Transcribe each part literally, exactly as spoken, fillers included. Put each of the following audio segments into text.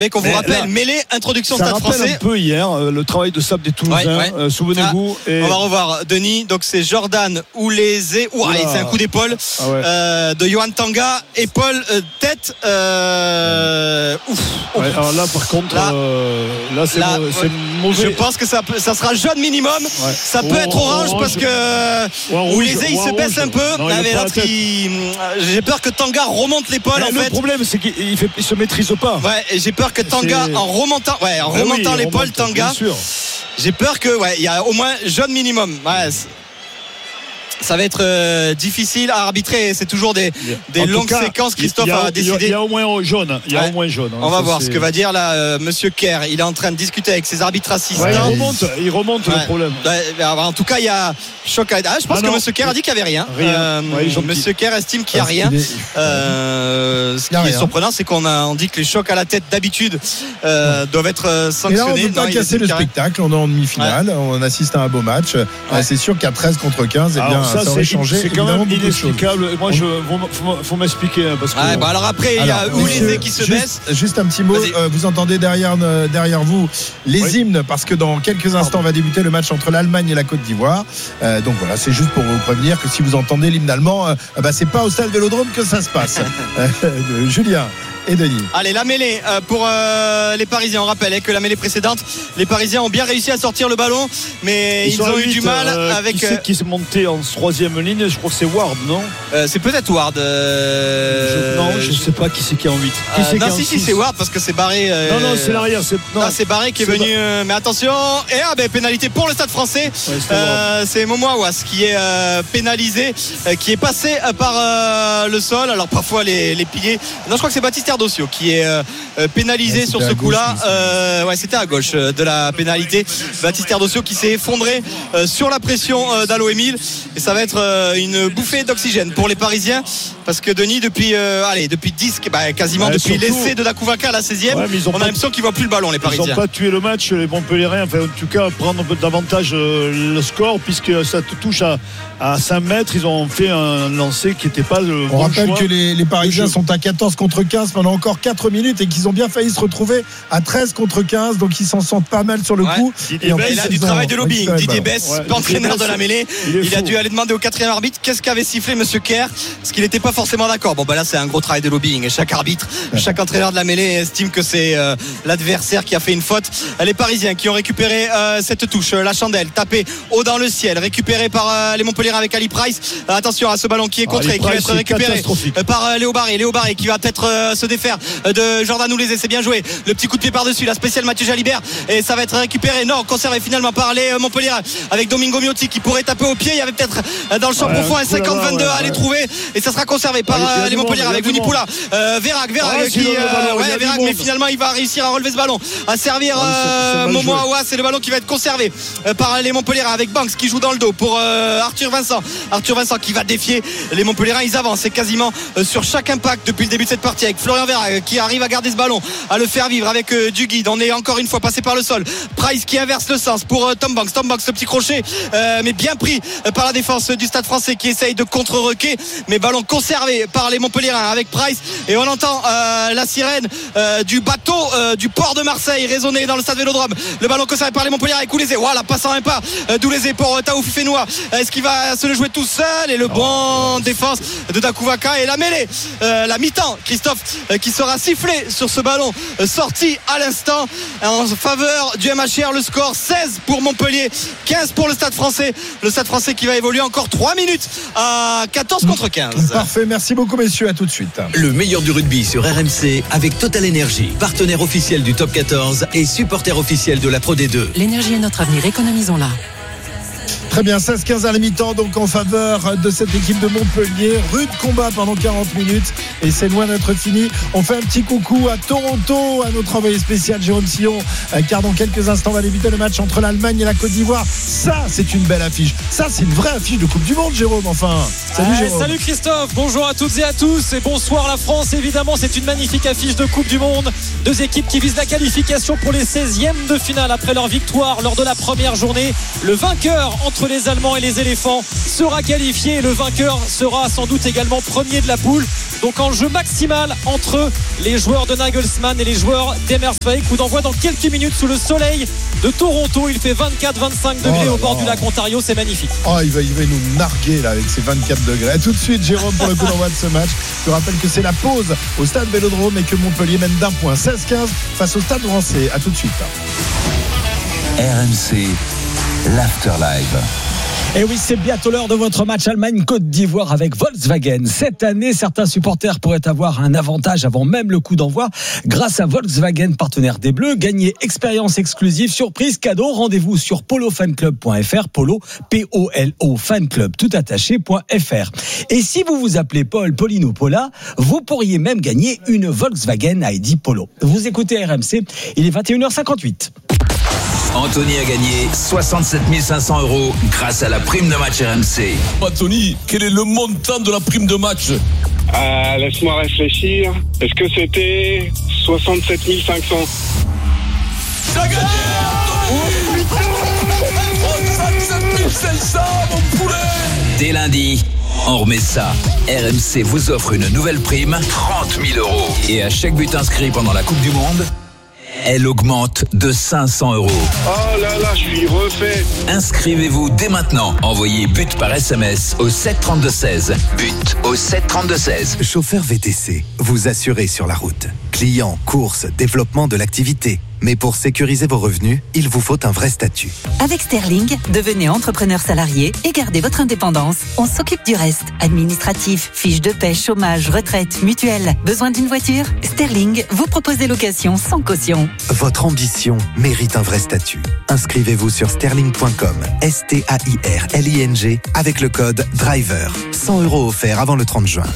Mais qu'on vous Mais rappelle, là, mêlée, introduction ça Stade rappelle Français. un peu hier euh, le travail de Sable des Toulousains. Ouais, ouais. Euh, souvenez-vous. Ah, et... On va revoir Denis. Donc c'est Jordan Oulezé. Ouah, c'est un coup d'épaule ah ouais. euh, de Johan Tanga. Épaule, euh, tête. Euh... Ouf. Ouais, alors là, par contre, là, euh, là c'est, là, mo- c'est ouais. mauvais. Je pense que ça, peut, ça sera jaune minimum. Ouais. Ça peut Ou être orange, orange parce que ou Oulezé il se baisse un peu. Non, il Ah, mais a pas l'autre, la tête. il... J'ai peur que Tanga remonte l'épaule Mais en le fait. problème, c'est qu'il il fait, il se maîtrise pas. Ouais, et j'ai peur que Tanga C'est... en remontant, ouais, en Ben remontant oui, l'épaule, remonte, Tanga. Bien sûr. J'ai peur que, ouais, il y a au moins jaune minimum. Ouais, ça va être euh, difficile à arbitrer. C'est toujours des, des longues cas, séquences. Christophe a, a, a décidé. Il y a au moins jaune. Il y a ouais. au moins jaune. On ça, va voir c'est... ce que va dire là euh, Monsieur Kerr. Il est en train de discuter avec ses arbitres assistants. Ouais, il remonte, il remonte ouais. le problème. Ouais, en tout cas, il y a choc. À... Ah, je pense ah que Monsieur Kerr a dit qu'il n'y avait rien. rien. Euh, ouais, Monsieur Kerr estime qu'il n'y a rien. Est... Euh, ce qui est rien. surprenant, c'est qu'on a on dit que les chocs à la tête d'habitude euh, doivent être sanctionnés. Et là, on ne peut pas casser le spectacle. On est en demi-finale. Ouais. On assiste à un beau match. Ouais. C'est sûr qu'à treize contre quinze, eh bien, ça, ça aurait changé. C'est quand même inexplicable. Moi, je faut, faut m'expliquer parce que. Ah, bah alors après, il y a Oulezé qui se juste, baisse. Juste un petit mot. Euh, vous entendez derrière derrière vous les oui. hymnes parce que dans quelques instants Pardon. va débuter le match entre l'Allemagne et la Côte d'Ivoire. Euh, donc voilà, c'est juste pour vous prévenir que si vous entendez l'hymne allemand, euh, bah, c'est pas au stade Vélodrome que ça se passe. euh, Julien et Denis. Allez, la mêlée euh, pour euh, les Parisiens. On rappelle hein, que la mêlée précédente, les Parisiens ont bien réussi à sortir le ballon, mais ils, ils ont eu du mal euh, avec. Qui c'est qui s'est monté en troisième ligne? Je crois que c'est Ward, non euh, C'est peut-être Ward. Euh... Je, non, je ne sais pas qui c'est qui est en huit. Qui euh, c'est non, qui si, si, c'est Ward parce que c'est Barré. Euh... Non, non, c'est l'arrière. C'est... Non, non c'est Barré qui est, est venu. Euh, mais attention, et ah, ben, pénalité pour le Stade Français. Ouais, euh, c'est Momo Aouas qui est euh, pénalisé, euh, qui est passé euh, par euh, le sol. Alors parfois les, les piliers. Non, je crois que c'est Baptiste Erdosio qui est Euh, pénalisé ouais, sur ce coup-là. Euh, ouais, c'était à gauche euh, de la pénalité. Baptiste Erdosio qui s'est effondré euh, sur la pression euh, d'Alo Emile. Et ça va être euh, une bouffée d'oxygène pour les Parisiens. Parce que Denis, depuis, euh, allez, depuis dix, bah, quasiment ouais, depuis surtout, l'essai de Dakouvaka à la seizième, ouais, on a pas, l'impression qu'ils ne voient plus le ballon, les Parisiens. Ils n'ont pas tué le match, les Montpellierens. Enfin, en tout cas, prendre davantage euh, le score, puisque ça te touche à, à cinq mètres. Ils ont fait un lancer qui n'était pas le on bon rappelle choix. que les, les Parisiens sont à quatorze contre quinze pendant encore quatre minutes et qu'ils ont bien failli se retrouver à treize contre quinze. Donc ils s'en sentent pas mal sur le ouais. coup. Et en plus, il a du travail de lobbying. Didier Besse, ouais, entraîneur de la mêlée, il, il a dû aller demander au quatrième arbitre qu'est-ce qu'avait sifflé Monsieur Kerr, parce qu'il n'était pas forcément d'accord. Bon, bah là, c'est un gros travail de lobbying. Et chaque arbitre, ouais. chaque entraîneur de la mêlée estime que c'est euh, l'adversaire qui a fait une faute. Les Parisiens qui ont récupéré euh, cette touche, la chandelle tapée haut dans le ciel, récupérée par euh, les Montpellierens avec Ali Price. Euh, attention à ce ballon qui est contré, ah, qui va être récupéré euh, par euh, Léo Barré. Léo Barré qui va peut-être euh, se défaire euh, de Jordan Oulezé. C'est bien joué. Le petit coup de pied par-dessus, la spéciale Mathieu Jalibert. Et ça va être récupéré. Non, conservé finalement par les euh, Montpellierens avec Domingo Miotti qui pourrait taper au pied. Il y avait peut-être euh, dans le champ ouais, profond un cinquante vingt-deux ouais, à aller ouais. trouver. Et ça sera conservé par euh, les Montpellierens avec Vunipola. Euh, Vérac, Vérac ah, qui. Euh, ouais, Vérac, mais finalement il va réussir à relever ce ballon, à servir euh, Momo Aouas. C'est le ballon qui va être conservé euh, par les Montpellierens avec Banks qui joue dans le dos pour euh, Arthur Vincent. Arthur Vincent qui va défier les Montpellierens. Ils avancent. C'est quasiment euh, sur chaque impact depuis le début de cette partie avec Florian Vérac qui arrive à garder ce ballon, à le faire vivre avec euh, du guide. On est encore une fois passé par le sol. Price qui inverse le sens pour euh, Tom Banks. Tom Banks, ce petit crochet, euh, mais bien pris euh, par la défense du Stade Français qui essaye de contre-requer, mais ballon conservé par les Montpellierens avec Price. Et on entend euh, la sirène euh, du bateau euh, du port de Marseille résonner dans le stade Vélodrome. Le ballon conservé par les Montpellierens avec Oulezé. Voilà, passant un pas euh, d'Oulezé pour euh, Taouf Fenoua. Est-ce qu'il va se le jouer tout seul? Et le bon défense de Dakouvaka et la mêlée, euh, la mi-temps, Christophe, euh, qui sera sifflé sur ce ballon euh, sorti à l'instant en faveur du M H R. Le score seize pour Montpellier, quinze pour le Stade Français. Le Stade Français qui va évoluer encore trois minutes à quatorze contre quinze. Parfait, merci beaucoup messieurs, à tout de suite. Le meilleur du rugby sur R M C avec Total Energy, partenaire officiel du Top quatorze et supporter officiel de la Pro D deux. L'énergie est notre avenir, économisons-la. Très bien, seize quinze à la mi-temps, donc en faveur de cette équipe de Montpellier. Rude combat pendant quarante minutes et c'est loin d'être fini. On fait un petit coucou à Toronto, à notre envoyé spécial Jérôme Sillon, car dans quelques instants va débuter le match entre l'Allemagne et la Côte d'Ivoire. Ça, c'est une belle affiche. Ça, c'est une vraie affiche de Coupe du Monde, Jérôme, enfin. Salut, ouais, Jérôme. Salut Christophe, bonjour à toutes et à tous et bonsoir la France. Évidemment, c'est une magnifique affiche de Coupe du Monde. Deux équipes qui visent la qualification pour les seizièmes de finale après leur victoire lors de la première journée. Le vainqueur entre les Allemands et les éléphants sera qualifié. Le vainqueur sera sans doute également premier de la poule. donc en jeu maximal entre les joueurs de Nagelsmann et les joueurs d'Emerswijk. Coup d'envoi dans quelques minutes sous le soleil de Toronto. Il fait vingt-quatre vingt-cinq degrés oh au bord du lac Ontario, c'est magnifique. Oh, il va, il va nous narguer là avec ses vingt-quatre degrés. A tout de suite Jérôme pour le coup d'envoi de ce match. Je rappelle que c'est la pause au stade Vélodrome et que Montpellier mène d'un point seize quinze face au stade Français. A tout de suite. R M C, l'Afterlife. Et oui, c'est bientôt l'heure de votre match Allemagne-Côte d'Ivoire avec Volkswagen. Cette année, certains supporters pourraient avoir un avantage avant même le coup d'envoi. Grâce à Volkswagen, partenaire des Bleus, gagnez expérience exclusive, surprise, cadeau. Rendez-vous sur polo fan club point f r, polo, P O L O, fanclub, tout attaché, .fr. Et si vous vous appelez Paul, Pauline ou Paula, vous pourriez même gagner une Volkswagen I D Polo. Vous écoutez R M C, il est vingt et une heures cinquante-huit. Anthony a gagné soixante-sept mille cinq cents euros grâce à la prime de match R M C. Anthony, quel est le montant de la prime de match ? euh, Laisse-moi réfléchir. Est-ce que c'était soixante-sept mille cinq cents ? T'as gagné, Anthony ! soixante-sept mille cinq cents, mon poulet ! Dès lundi, on remet ça. R M C vous offre une nouvelle prime, trente mille euros. Et à chaque but inscrit pendant la Coupe du Monde, elle augmente de cinq cents euros. Oh là là, je suis refait. Inscrivez-vous dès maintenant. Envoyez but par S M S au sept trente-deux seize. But au sept trente-deux seize. Chauffeur V T C, vous assurez sur la route. Clients, courses, développement de l'activité. Mais pour sécuriser vos revenus, il vous faut un vrai statut. Avec Sterling, devenez entrepreneur salarié et gardez votre indépendance. On s'occupe du reste. Administratif, fiches de paie, chômage, retraite, mutuelle. Besoin d'une voiture ? Sterling vous propose des locations sans caution. Votre ambition mérite un vrai statut. Inscrivez-vous sur sterling point com, S T A I R L I N G, avec le code DRIVER. cent euros offerts avant le trente juin.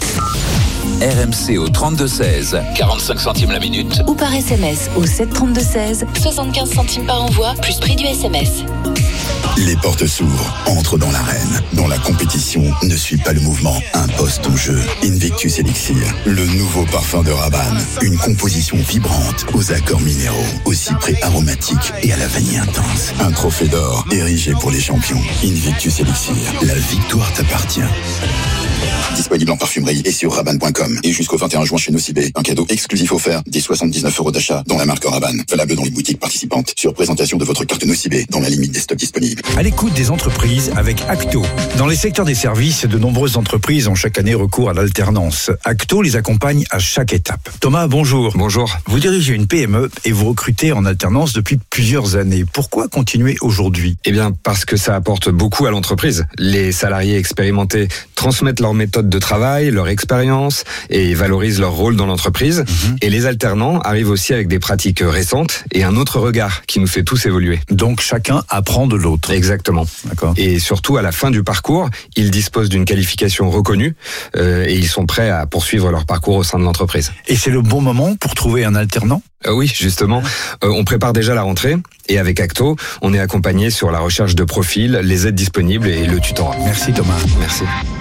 R M C au trente-deux seize, quarante-cinq centimes la minute. Ou par S M S au sept trente-deux seize, soixante-quinze centimes par envoi, plus prix du S M S. Les portes s'ouvrent, entre dans l'arène, dont la compétition ne suit pas le mouvement, impose ton jeu. Invictus Elixir, le nouveau parfum de Rabanne. Une composition vibrante, aux accords minéraux, aux cyprès aromatiques et à la vanille intense. Un trophée d'or, érigé pour les champions. Invictus Elixir, la victoire t'appartient. Disponible en parfumerie et sur rabanne point com. Et jusqu'au vingt et un juin chez Nocibé, un cadeau exclusif offert, des soixante-dix-neuf euros d'achat dans la marque Rabanne. Valable dans les boutiques participantes. Sur présentation de votre carte Nocibé, dans la limite des stocks disponibles. À l'écoute des entreprises avec Acto. Dans les secteurs des services, de nombreuses entreprises ont chaque année recours à l'alternance. Acto les accompagne à chaque étape. Thomas, bonjour. Bonjour. Vous dirigez une P M E et vous recrutez en alternance depuis plusieurs années. Pourquoi continuer aujourd'hui ? Eh bien, parce que ça apporte beaucoup à l'entreprise. Les salariés expérimentés transmettent leurs méthodes de travail, leur expérience et valorisent leur rôle dans l'entreprise. Mmh. Et les alternants arrivent aussi avec des pratiques récentes et un autre regard qui nous fait tous évoluer. Donc chacun apprend de l'autre. Exactement. D'accord. Et surtout, à la fin du parcours, ils disposent d'une qualification reconnue euh, et ils sont prêts à poursuivre leur parcours au sein de l'entreprise. Et c'est le bon moment pour trouver un alternant ? euh, Oui, justement. Euh, on prépare déjà la rentrée et avec Acto, on est accompagné sur la recherche de profils, les aides disponibles et le tutorat. Merci Thomas. Merci.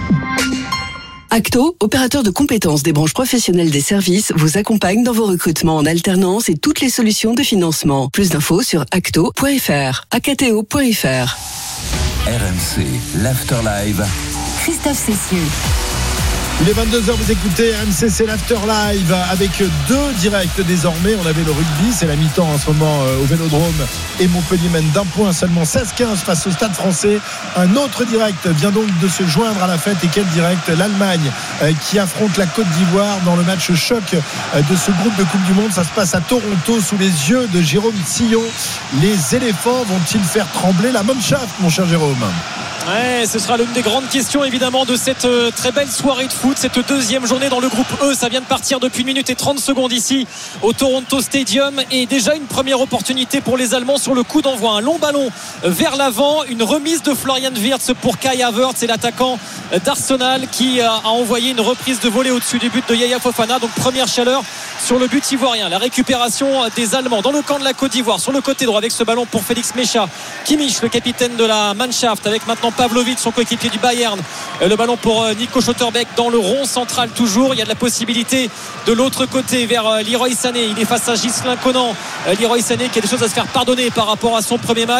Acto, opérateur de compétences des branches professionnelles des services, vous accompagne dans vos recrutements en alternance et toutes les solutions de financement. Plus d'infos sur acto point f r, acto point f r. R M C, l'Afterlife. Christophe Cessieux. Il est vingt-deux heures, vous écoutez R M C, c'est l'Afterlive avec deux directs désormais. On avait le rugby, c'est la mi-temps en ce moment euh, au Vélodrome et Montpellier mène d'un point seulement seize quinze face au Stade Français. Un autre direct vient donc de se joindre à la fête. Et quel direct ? L'Allemagne euh, qui affronte la Côte d'Ivoire dans le match choc euh, de ce groupe de Coupe du Monde. Ça se passe à Toronto sous les yeux de Jérôme Sillon. Les éléphants vont-ils faire trembler la Mannschaft, mon cher Jérôme ? Ouais, ce sera l'une des grandes questions évidemment de cette euh, très belle soirée de foot, cette deuxième journée dans le groupe E. Ça vient de partir depuis une minute et trente secondes ici au Toronto Stadium et déjà une première opportunité pour les Allemands sur le coup d'envoi. Un long ballon vers l'avant, une remise de Florian Wirtz pour Kai Havertz, c'est l'attaquant d'Arsenal qui a envoyé une reprise de volée au-dessus du but de Yaya Fofana. Donc première chaleur sur le but ivoirien. La récupération des Allemands dans le camp de la Côte d'Ivoire sur le côté droit avec ce ballon pour Félix Mecha, Kimmich, le capitaine de la Mannschaft, avec maintenant Pavlovic, son coéquipier du Bayern. Le ballon pour Nico Schlotterbeck dans le rond central toujours. Il y a de la possibilité de l'autre côté vers Leroy Sané. Il est face à Ghislain Conan. Leroy Sané qui a des choses à se faire pardonner par rapport à son premier match.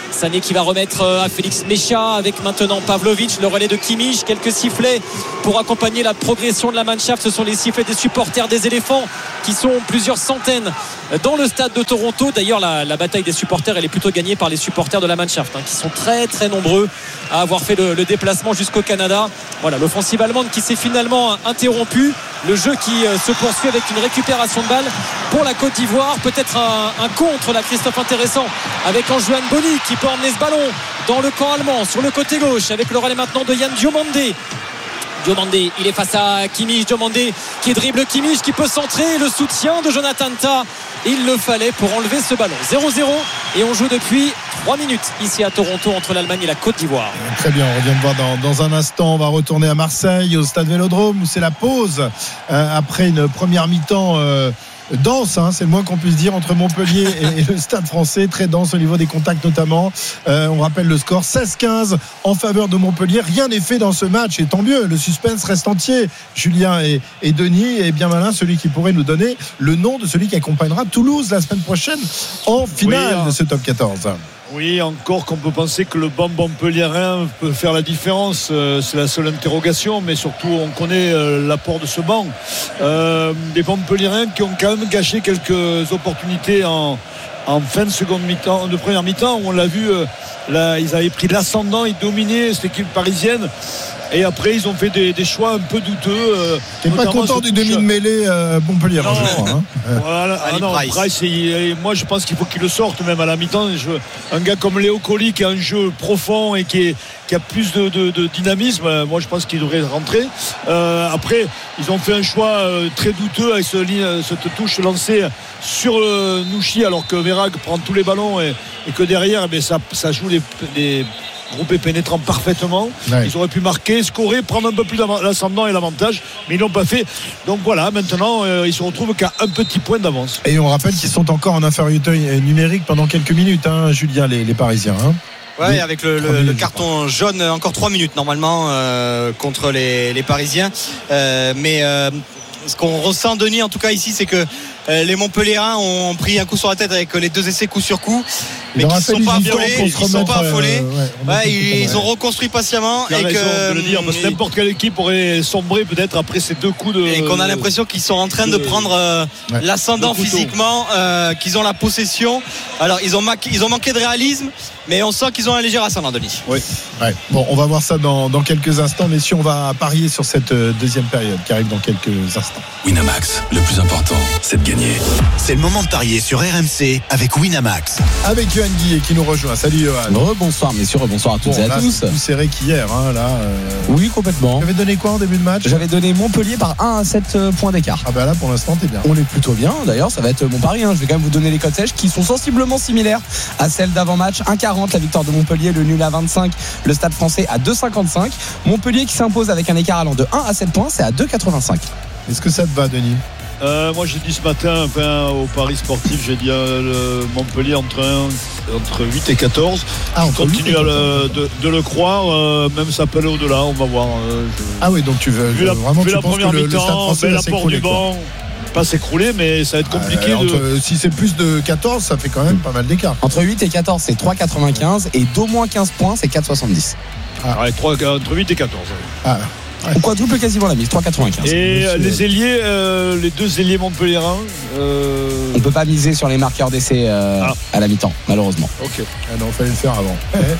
Sané qui va remettre à Félix Mécha avec maintenant Pavlovic, le relais de Kimmich, quelques sifflets pour accompagner la progression de la Mannschaft. Ce sont les sifflets des supporters des éléphants qui sont plusieurs centaines dans le stade de Toronto. D'ailleurs la, la bataille des supporters elle est plutôt gagnée par les supporters de la Mannschaft hein, qui sont très très nombreux à avoir fait le, le déplacement jusqu'au Canada. Voilà, l'offensive allemande qui s'est finalement interrompue, le jeu qui euh, se poursuit avec une récupération de balle pour la Côte d'Ivoire, peut-être un, un contre là, Christophe, intéressant avec Anjuan Boni qui peut emmener ce ballon dans le camp allemand sur le côté gauche avec le relais maintenant de Yann Diomandé. Diomandé, il est face à Kimmich, Diomandé qui dribble Kimmich, qui peut centrer, le soutien de Jonathan Tah, il le fallait pour enlever ce ballon. Zéro zéro et on joue depuis trois minutes ici à Toronto entre l'Allemagne et la Côte d'Ivoire. Très bien, on revient de voir dans, dans un instant. On va retourner à Marseille au stade Vélodrome où c'est la pause euh, après une première mi-temps euh, dense, hein, c'est le moins qu'on puisse dire, entre Montpellier et, et le Stade Français, très dense au niveau des contacts notamment. Euh, on rappelle le score seize quinze en faveur de Montpellier. Rien n'est fait dans ce match et tant mieux, le suspense reste entier. Julien et, et Denis est bien malin, celui qui pourrait nous donner le nom de celui qui accompagnera Toulouse la semaine prochaine en finale oui, de ce top quatorze. Oui, encore qu'on peut penser que le banc montpelliérain peut faire la différence, euh, c'est la seule interrogation, mais surtout on connaît euh, l'apport de ce banc. Euh, des montpelliérains qui ont quand même gâché quelques opportunités en, en fin de seconde mi-temps, de première mi-temps, où on l'a vu, euh, là, ils avaient pris l'ascendant, ils dominaient cette équipe parisienne. Et après, ils ont fait des, des choix un peu douteux. Euh, T'es pas content du demi de mêlée euh, Montpellier, non, je crois. Hein. Voilà, ah non, Price. Price et, et moi, je pense qu'il faut qu'il le sorte même à la mi-temps. Je, un gars comme Léo Colli qui a un jeu profond et qui, est, qui a plus de, de, de dynamisme, moi, je pense qu'il devrait rentrer. Euh, après, ils ont fait un choix euh, très douteux avec ce, cette touche lancée sur le Nouchi, alors que Verag prend tous les ballons et, et que derrière, eh bien, ça, ça joue les, les groupé pénétrant parfaitement. Ouais. Ils auraient pu marquer, scorer, prendre un peu plus l'ascendant et l'avantage, mais ils l'ont pas fait. Donc voilà, maintenant euh, ils se retrouvent qu'à un petit point d'avance. Et on rappelle qu'ils sont encore en infériorité numérique pendant quelques minutes, hein, Julien, les, les Parisiens. Hein. Ouais, avec le, le, le carton jaune, encore trois minutes normalement euh, contre les, les Parisiens. Euh, mais euh, ce qu'on ressent, Denis, en tout cas ici, c'est que euh, les Montpelliérains ont pris un coup sur la tête avec les deux essais coup sur coup, mais qui ne sont pas affolés. Ils ne sont pas affolés. Euh, ouais, ouais, ils, ils ont reconstruit patiemment. Il a et raison que, de le dire, parce que n'importe quelle équipe aurait sombré peut-être après ces deux coups de. Et qu'on a l'impression qu'ils sont en train de, de prendre euh, ouais, l'ascendant physiquement, euh, qu'ils ont la possession. Alors ils ont, ma- ils ont manqué de réalisme, mais on sent qu'ils ont un léger ascendant, Denis. Oui. Ouais. Bon, on va voir ça dans, dans quelques instants, mais si on va parier sur cette deuxième période qui arrive dans quelques instants. Winamax, le plus important, c'est de gagner. C'est le moment de parier sur R M C avec Winamax. Avec Johan Guillet qui nous rejoint. Salut Johan. Rebonsoir messieurs, rebonsoir à toutes bon, et à là, tous. C'est plus serré qu'hier, hein, là. Euh... Oui, complètement. Tu avais donné quoi en début de match ? J'avais donné Montpellier par un à sept points d'écart. Ah bah là pour l'instant t'es bien. On est plutôt bien. D'ailleurs, ça va être mon pari. Hein. Je vais quand même vous donner les cotes sèches qui sont sensiblement similaires à celles d'avant-match. un quarante la victoire de Montpellier, le nul à vingt-cinq, le Stade Français à deux cinquante-cinq. Montpellier qui s'impose avec un écart allant de un à sept points, c'est à deux quatre-vingt-cinq. Est-ce que ça te va, Denis ? Euh, moi j'ai dit ce matin, enfin, au Paris sportif, j'ai dit euh, le Montpellier entre, un, entre huit et quatorze. Ah, on continue à le, de, de le croire, euh, même ça peut aller au-delà, on va voir. Euh, je... Ah oui, donc tu veux vu la, vraiment vu tu la penses première que le, mi-temps, le Stade Français va s'écrouler, du banc, pas s'écrouler, mais ça va être compliqué. Euh, entre, de... Si c'est plus de quatorze, ça fait quand même pas mal d'écart. Entre huit et quatorze, c'est trois quatre-vingt-quinze et d'au moins quinze points, c'est quatre soixante-dix. Ah. Ouais, trois, entre huit et quatorze. Ah. Ouais. On quadruple quasiment la mise, trois quatre-vingt-quinze. Et Monsieur... les ailiers, euh, les deux ailiers montpelliérains. Euh... On peut pas miser sur les marqueurs d'essai euh, ah. à la mi-temps, malheureusement. Ok. Ah non, fallait le faire avant.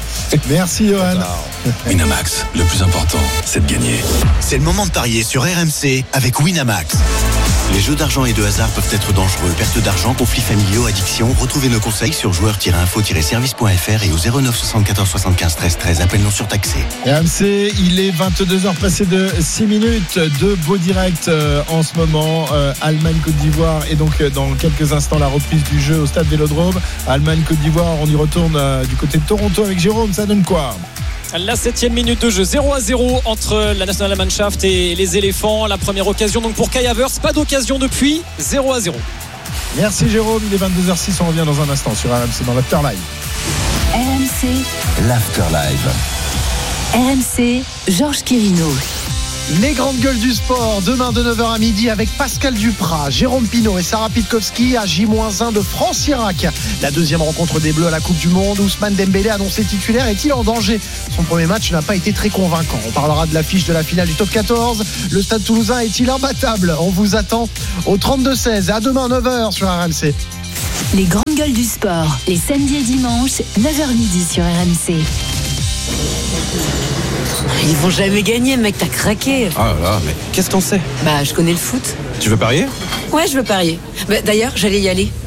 Merci Johan. Winamax, le plus important, c'est de gagner. C'est le moment de parier sur R M C avec Winamax. Les jeux d'argent et de hasard peuvent être dangereux. Perte d'argent, conflits familiaux, addiction. Retrouvez nos conseils sur joueurs tiret info tiret service point f r et au zéro neuf soixante-quatorze soixante-quinze treize treize. Appel non surtaxé. R M C, il est vingt-deux heures passées de six minutes. De beaux directs euh, en ce moment. Euh, Allemagne-Côte d'Ivoire et donc euh, dans quelques instants la reprise du jeu au stade Vélodrome. Allemagne-Côte d'Ivoire, on y retourne euh, du côté de Toronto avec Jérôme. Ça donne quoi ? La septième minute de jeu, zéro à zéro entre la National Mannschaft et les éléphants. La première occasion donc pour Kai Havertz, pas d'occasion depuis, zéro à zéro. Merci Jérôme, il est vingt-deux heures six, on revient dans un instant sur R M C dans l'Afterlive. R M C l'Afterlive. R M C, Georges Quirino. Les grandes gueules du sport, demain de neuf heures à midi avec Pascal Duprat, Jérôme Pinault et Sarah Pitkowski à J un de France-Irak. La deuxième rencontre des Bleus à la Coupe du Monde. Ousmane Dembélé annoncé titulaire, est-il en danger? Son premier match n'a pas été très convaincant. On parlera de l'affiche de la finale du top quatorze. Le Stade Toulousain est-il imbattable? On vous attend au trente-deux seize. À demain neuf heures sur R M C. Les grandes gueules du sport, les samedis et dimanches, neuf heures midi sur R M C. Ils vont jamais gagner, mec, t'as craqué. Ah là là, mais qu'est-ce qu'on sait? Bah, je connais le foot. Tu veux parier? Ouais, je veux parier. Bah, d'ailleurs, j'allais y aller.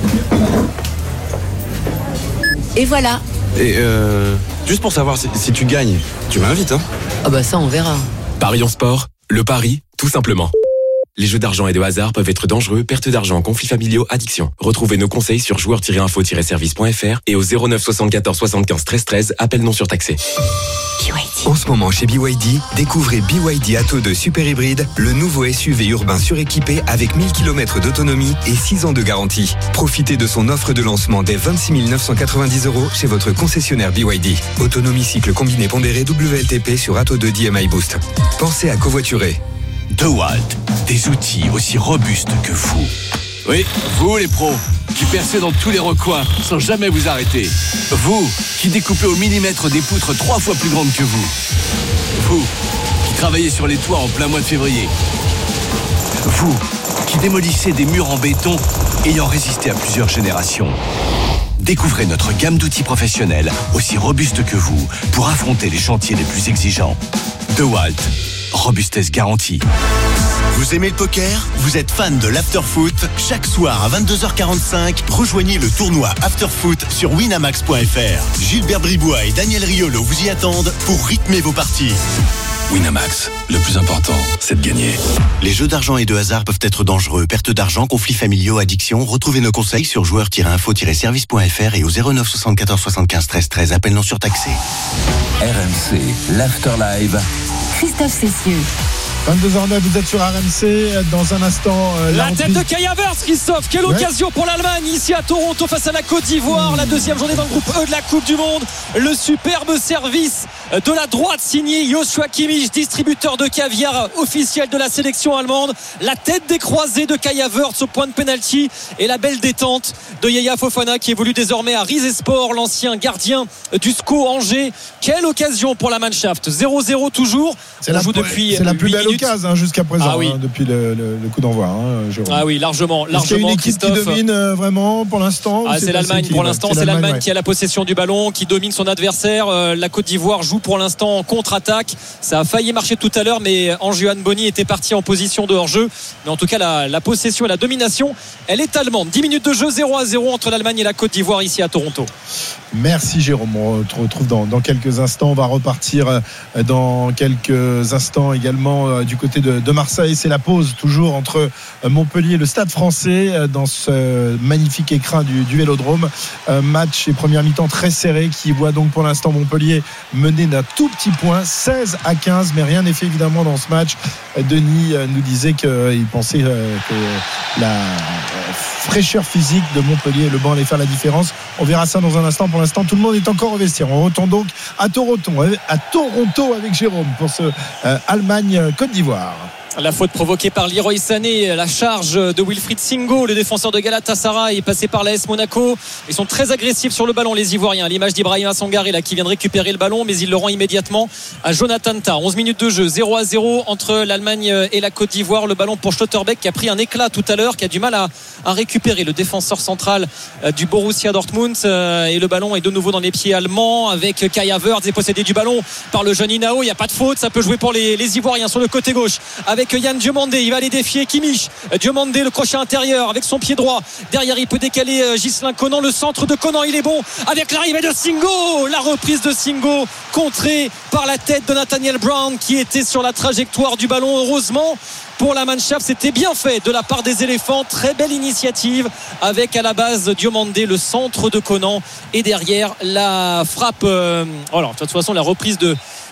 Et voilà. Et euh, juste pour savoir si, si tu gagnes, tu m'invites, hein? Ah bah ça, on verra. Parions sport, le pari, tout simplement. Les jeux d'argent et de hasard peuvent être dangereux, perte d'argent, conflits familiaux, addiction. Retrouvez nos conseils sur joueurs tiret info tiret service point f r et au zéro neuf soixante-quatorze soixante-quinze treize treize, appel non surtaxé. En ce moment chez B Y D, découvrez B Y D Atto deux Super Hybride, le nouveau S U V urbain suréquipé avec mille kilomètres d'autonomie et six ans de garantie. Profitez de son offre de lancement dès vingt-six mille neuf cent quatre-vingt-dix euros chez votre concessionnaire B Y D. Autonomie cycle combiné pondéré W L T P sur Atto deux D M I Boost. Pensez à covoiturer. DeWalt, des outils aussi robustes que vous. Oui, vous les pros, qui percez dans tous les recoins sans jamais vous arrêter. Vous, qui découpez au millimètre des poutres trois fois plus grandes que vous. Vous, qui travaillez sur les toits en plein mois de février. Vous, qui démolissez des murs en béton ayant résisté à plusieurs générations. Découvrez notre gamme d'outils professionnels aussi robustes que vous pour affronter les chantiers les plus exigeants. DeWalt, robustesse garantie. Vous aimez le poker? Vous êtes fan de l'afterfoot? Chaque soir à vingt-deux heures quarante-cinq, rejoignez le tournoi Afterfoot sur winamax point f r. Gilbert Bribois et Daniel Riolo vous y attendent pour rythmer vos parties. Winamax, le plus important, c'est de gagner. Les jeux d'argent et de hasard peuvent être dangereux. Perte d'argent, conflits familiaux, addiction. Retrouvez nos conseils sur joueurs tiret info tiret service point f r et au zéro neuf soixante-quatorze soixante-quinze treize treize, appel non surtaxé. R M C, l'Afterlive. Christophe Cessieux. vingt-deux heures neuf, vous êtes sur R M C. Dans un instant, euh, la, la tête de Kai Havertz, Christophe. Quelle ouais. occasion pour l'Allemagne ici à Toronto face à la Côte d'Ivoire. Mmh. La deuxième journée dans le groupe E de la Coupe du Monde. Le superbe service de la droite signé Joshua Kimmich, distributeur de caviar officiel de la sélection allemande. La tête décroisée de Kai Havertz au point de pénalty et la belle détente de Yaya Fofana qui évolue désormais à Rizespor, l'ancien gardien du S C O Angers. Quelle occasion pour la Mannschaft. zéro zéro toujours. C'est On la, joue depuis c'est la plus belle occasion hein, jusqu'à présent ah oui. hein, depuis le, le, le coup d'envoi hein, ah oui largement largement Est-ce qu'il y a une équipe Christophe qui domine euh, vraiment pour l'instant ah, c'est, c'est l'Allemagne pour l'instant c'est, c'est l'Allemagne, l'Allemagne ouais. qui a la possession du ballon, qui domine son adversaire. euh, la Côte d'Ivoire joue pour l'instant en contre-attaque. Ça a failli marcher tout à l'heure mais Anjuan Boni était parti en position de hors-jeu, mais en tout cas la, la possession et la domination elle est allemande. Dix minutes de jeu, zéro à zéro entre l'Allemagne et la Côte d'Ivoire ici à Toronto. Merci Jérôme, on se retrouve dans, dans quelques instants. On va repartir dans quelques instants également du côté de, de Marseille. C'est la pause toujours entre Montpellier et le Stade Français dans ce magnifique écrin du, du Vélodrome. Match et première mi-temps très serré qui voit donc pour l'instant Montpellier mener d'un tout petit point, seize à quinze, mais rien n'est fait évidemment dans ce match. Denis nous disait qu'il pensait que la fraîcheur physique de Montpellier et le banc allait faire la différence. On verra ça dans un instant. Pour l'instant, tout le monde est encore au vestiaire. On retourne donc à Toronto, à Toronto avec Jérôme pour ce euh, Allemagne-Côte d'Ivoire. La faute provoquée par Leroy Sané, la charge de Wilfried Singo, le défenseur de Galatasaray, est passé par l'A S Monaco. Ils sont très agressifs sur le ballon, les Ivoiriens. À l'image d'Ibrahima Sangaré là, qui vient de récupérer le ballon, mais il le rend immédiatement à Jonathan Tah. onze minutes de jeu, zéro à zéro entre l'Allemagne et la Côte d'Ivoire. Le ballon pour Schlotterbeck qui a pris un éclat tout à l'heure, qui a du mal à, à récupérer le défenseur central du Borussia Dortmund. Et le ballon est de nouveau dans les pieds allemands avec Kai Havertz et possédé du ballon par le jeune Inao. Il n'y a pas de faute, ça peut jouer pour les, les Ivoiriens sur le côté gauche avec Yann Diomandé. Il va aller défier Kimmich. Diomandé, le crochet intérieur avec son pied droit. Derrière, il peut décaler Ghislain Conan. Le centre de Conan, il est bon avec l'arrivée de Singo. La reprise de Singo contrée par la tête de Nathaniel Brown qui était sur la trajectoire du ballon. Heureusement pour la Mannschaft, c'était bien fait de la part des éléphants. Très belle initiative avec à la base Diomandé, le centre de Conan et derrière la frappe euh, voilà, de toute façon la reprise de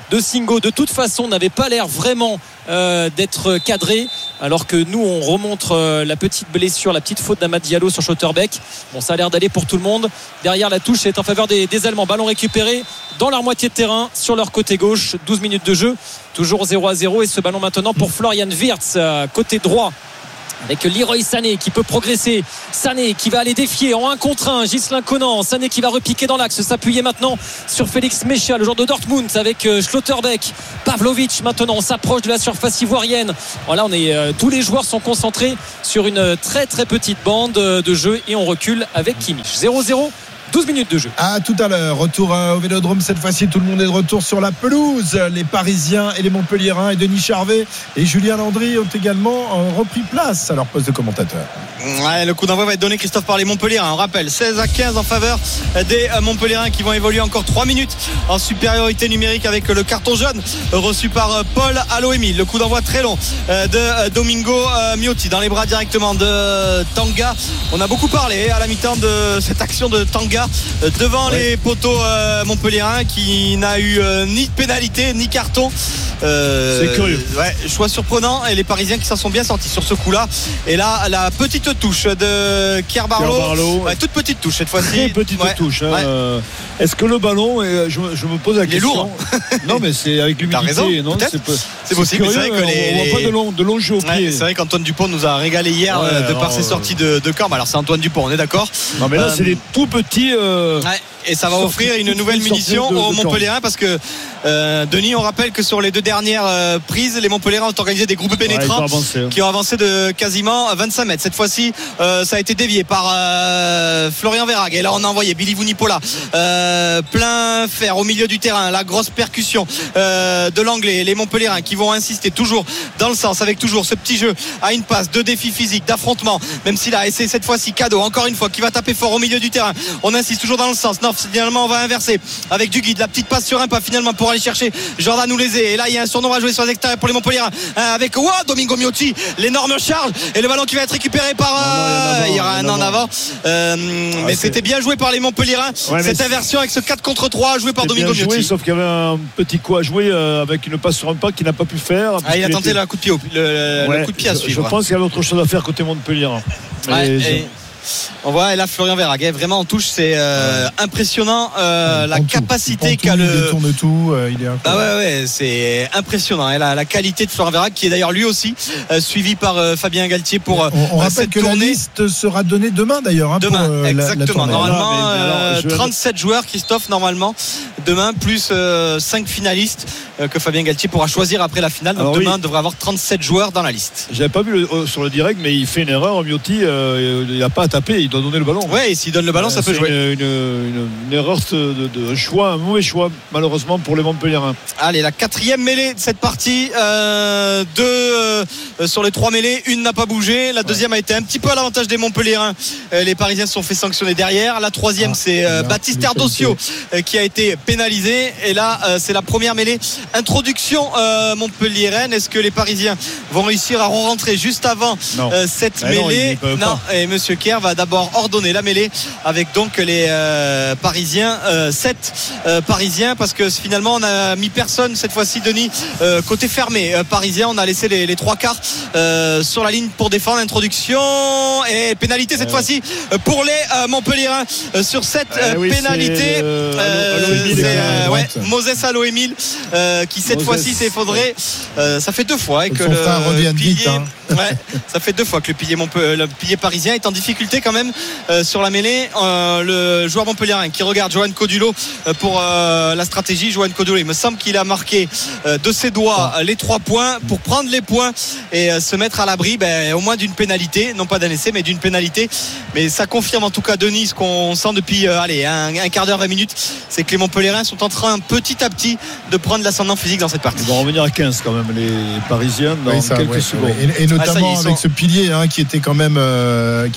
de Singo de toute façon n'avait pas l'air vraiment euh, d'être cadré, alors que nous on remontre euh, la petite blessure, la petite faute d'Amad Diallo sur Schlotterbeck. Bon, ça a l'air d'aller pour tout le monde. Derrière, la touche est en faveur des, des Allemands. Ballon récupéré dans leur moitié de terrain sur leur côté gauche. douze minutes de jeu, toujours zéro à zéro, et ce ballon maintenant pour Florian Wirtz côté droit, avec Leroy Sané qui peut progresser. Sané qui va aller défier en un contre un Ghislain Conan. Sané qui va repiquer dans l'axe, s'appuyer maintenant sur Félix Mejía, le joueur de Dortmund, avec Schlotterbeck. Pavlovic maintenant, on s'approche de la surface ivoirienne. Voilà, on est, euh, tous les joueurs sont concentrés sur une très très petite bande de jeu, et on recule avec Kimmich. zéro zéro, douze minutes de jeu. À tout à l'heure, retour au Vélodrome. Cette fois-ci, tout le monde est de retour sur la pelouse. Les Parisiens et les Montpelliérains, et Denis Charvet et Julien Landry ont également repris place à leur poste de commentateur. Ouais, le coup d'envoi va être donné, Christophe, par les Montpelliérains. On rappelle seize à quinze en faveur des Montpelliérains, qui vont évoluer encore trois minutes en supériorité numérique avec le carton jaune reçu par Paul Aloemi. Le coup d'envoi très long de Domingo Miotti dans les bras directement de Tanga. On a beaucoup parlé à la mi-temps de cette action de Tanga devant ouais. les poteaux euh, montpelliérains, qui n'a eu euh, ni de pénalité ni carton. Euh, c'est curieux. Ouais, choix surprenant, et les Parisiens qui s'en sont bien sortis sur ce coup-là. Et là, la petite touche de Kier Barlow, Barlow. Ouais, toute petite touche cette fois-ci. Très petite ouais. touche. Hein. Ouais. Euh, est-ce que le ballon, est, je, je me pose la Il question. Il est lourd. Non, mais c'est avec l'humidité. T'as raison, non, c'est, c'est, c'est possible. Curieux, c'est vrai que les, on voit pas de long, de long jeu au pied. Ouais, c'est vrai qu'Antoine Dupont nous a régalé hier ouais, de alors, par ses sorties de, de camp. Alors c'est Antoine Dupont, on est d'accord. Non, mais là, euh, c'est des tout petits. Euh, ouais. Et ça va offrir une nouvelle munition aux Montpelliérains, parce que euh, Denis, on rappelle que sur les deux dernières euh, prises, les Montpelliérains ont organisé des groupes pénétrants ouais, avancé, hein. qui ont avancé de quasiment vingt-cinq mètres. Cette fois-ci, euh, ça a été dévié par euh, Florian Verhaeghe. Et là, on a envoyé Billy Vunipola euh, plein fer au milieu du terrain. La grosse percussion euh, de l'anglais. Les Montpelliérains qui vont insister toujours dans le sens, avec toujours ce petit jeu à une passe, de défi physique, d'affrontement. Même s'il a essayé cette fois-ci Cadeau, encore une fois, qui va taper fort au milieu du terrain. On insiste toujours dans le sens. Non, finalement, on va inverser avec du guide. La petite passe sur un pas finalement pour aller chercher Jordan Oulezé. Et là, il y a un surnom à jouer sur les extérieurs pour les Montpelliérains, avec wow, Domingo Miotti, l'énorme charge, et le ballon qui va être récupéré par euh, il y aura un en avant euh, ouais, mais c'est... c'était bien joué par les Montpelliérains, ouais, cette inversion avec ce quatre contre trois joué par Domingo Miotti. Joué, sauf qu'il y avait un petit coup à jouer euh, avec une passe sur un pas qu'il n'a pas pu faire. Ah, il a tenté était... le coup de pied, le, ouais, le coup de pied à suivre. Je pense qu'il y avait autre chose à faire côté Montpelliérain. Ouais, et... On voit, et là Florian Verhaeghe vraiment en touche, c'est euh, ouais. impressionnant euh, la capacité tout, qu'a le. Il tourne tout, euh, il est ah ouais ouais, c'est impressionnant. Et la, la qualité de Florian Verhaeghe, qui est d'ailleurs lui aussi euh, suivi par euh, Fabien Galtier pour. Euh, on, on rappelle cette que tournée. La liste sera donnée demain d'ailleurs. Hein, demain, pour, euh, exactement. la, la normalement, non, mais, alors, euh, je... trente-sept joueurs, Christophe, normalement demain, plus euh, cinq finalistes euh, que Fabien Galtier pourra choisir après la finale. Donc alors, demain, oui. devrait avoir trente-sept joueurs dans la liste. J'avais pas vu le, euh, sur le direct, mais il fait une erreur. Miotti, euh, il n'a pas à taper, il doit donner le ballon. Ouais, et s'il donne le ballon, euh, ça peut jouer. Une, une, une, une erreur de, de, de choix, un mauvais choix, malheureusement pour les Montpelliérains. Allez, la quatrième mêlée de cette partie. Euh, deux euh, sur les trois mêlées, une n'a pas bougé. La deuxième ouais. a été un petit peu à l'avantage des Montpelliérains. Euh, les Parisiens se sont fait sanctionner derrière. La troisième, ah, c'est euh, Baptiste Erdosio euh, qui a été pénalisé. Et là, euh, c'est la première mêlée. Introduction euh, montpelliéraine. Est-ce que les Parisiens vont réussir à rentrer juste avant euh, cette Mais mêlée? Non, non. Et Monsieur Kier va d'abord ordonner la mêlée avec donc les euh, Parisiens, euh, sept euh, Parisiens, parce que finalement on a mis personne cette fois-ci, Denis, euh, côté fermé euh, parisien. On a laissé les, les trois quarts euh, sur la ligne pour défendre. Introduction et pénalité cette ouais. fois-ci pour les euh, Montpelliérains euh, sur cette euh, oui, pénalité. C'est, euh, euh, c'est euh, ouais, Moses Aloemil euh, qui cette Moses. fois-ci s'est effondré. Euh, ça fait deux fois et que le pilier, vite, hein. ouais, ça fait deux fois que le pilier, Montpe- le pilier parisien est en difficulté quand même euh, sur la mêlée. Euh, le joueur montpelliérain qui regarde Johan Codulo euh, pour euh, la stratégie. Johan Codulo, il me semble qu'il a marqué euh, de ses doigts euh, les trois points pour prendre les points et euh, se mettre à l'abri ben, au moins d'une pénalité, non pas d'un essai mais d'une pénalité. Mais ça confirme en tout cas, Denis, ce qu'on sent depuis euh, allez, un, un quart d'heure, vingt minutes, c'est que les Montpelliérains sont en train petit à petit de prendre l'ascendant physique dans cette partie. Ils vont revenir à quinze quand même, les Parisiens, dans oui, ça, quelques ouais, secondes. Ouais. Et, et notamment ah, ça, avec sont... ce pilier hein, qui était quand même euh, qui est très important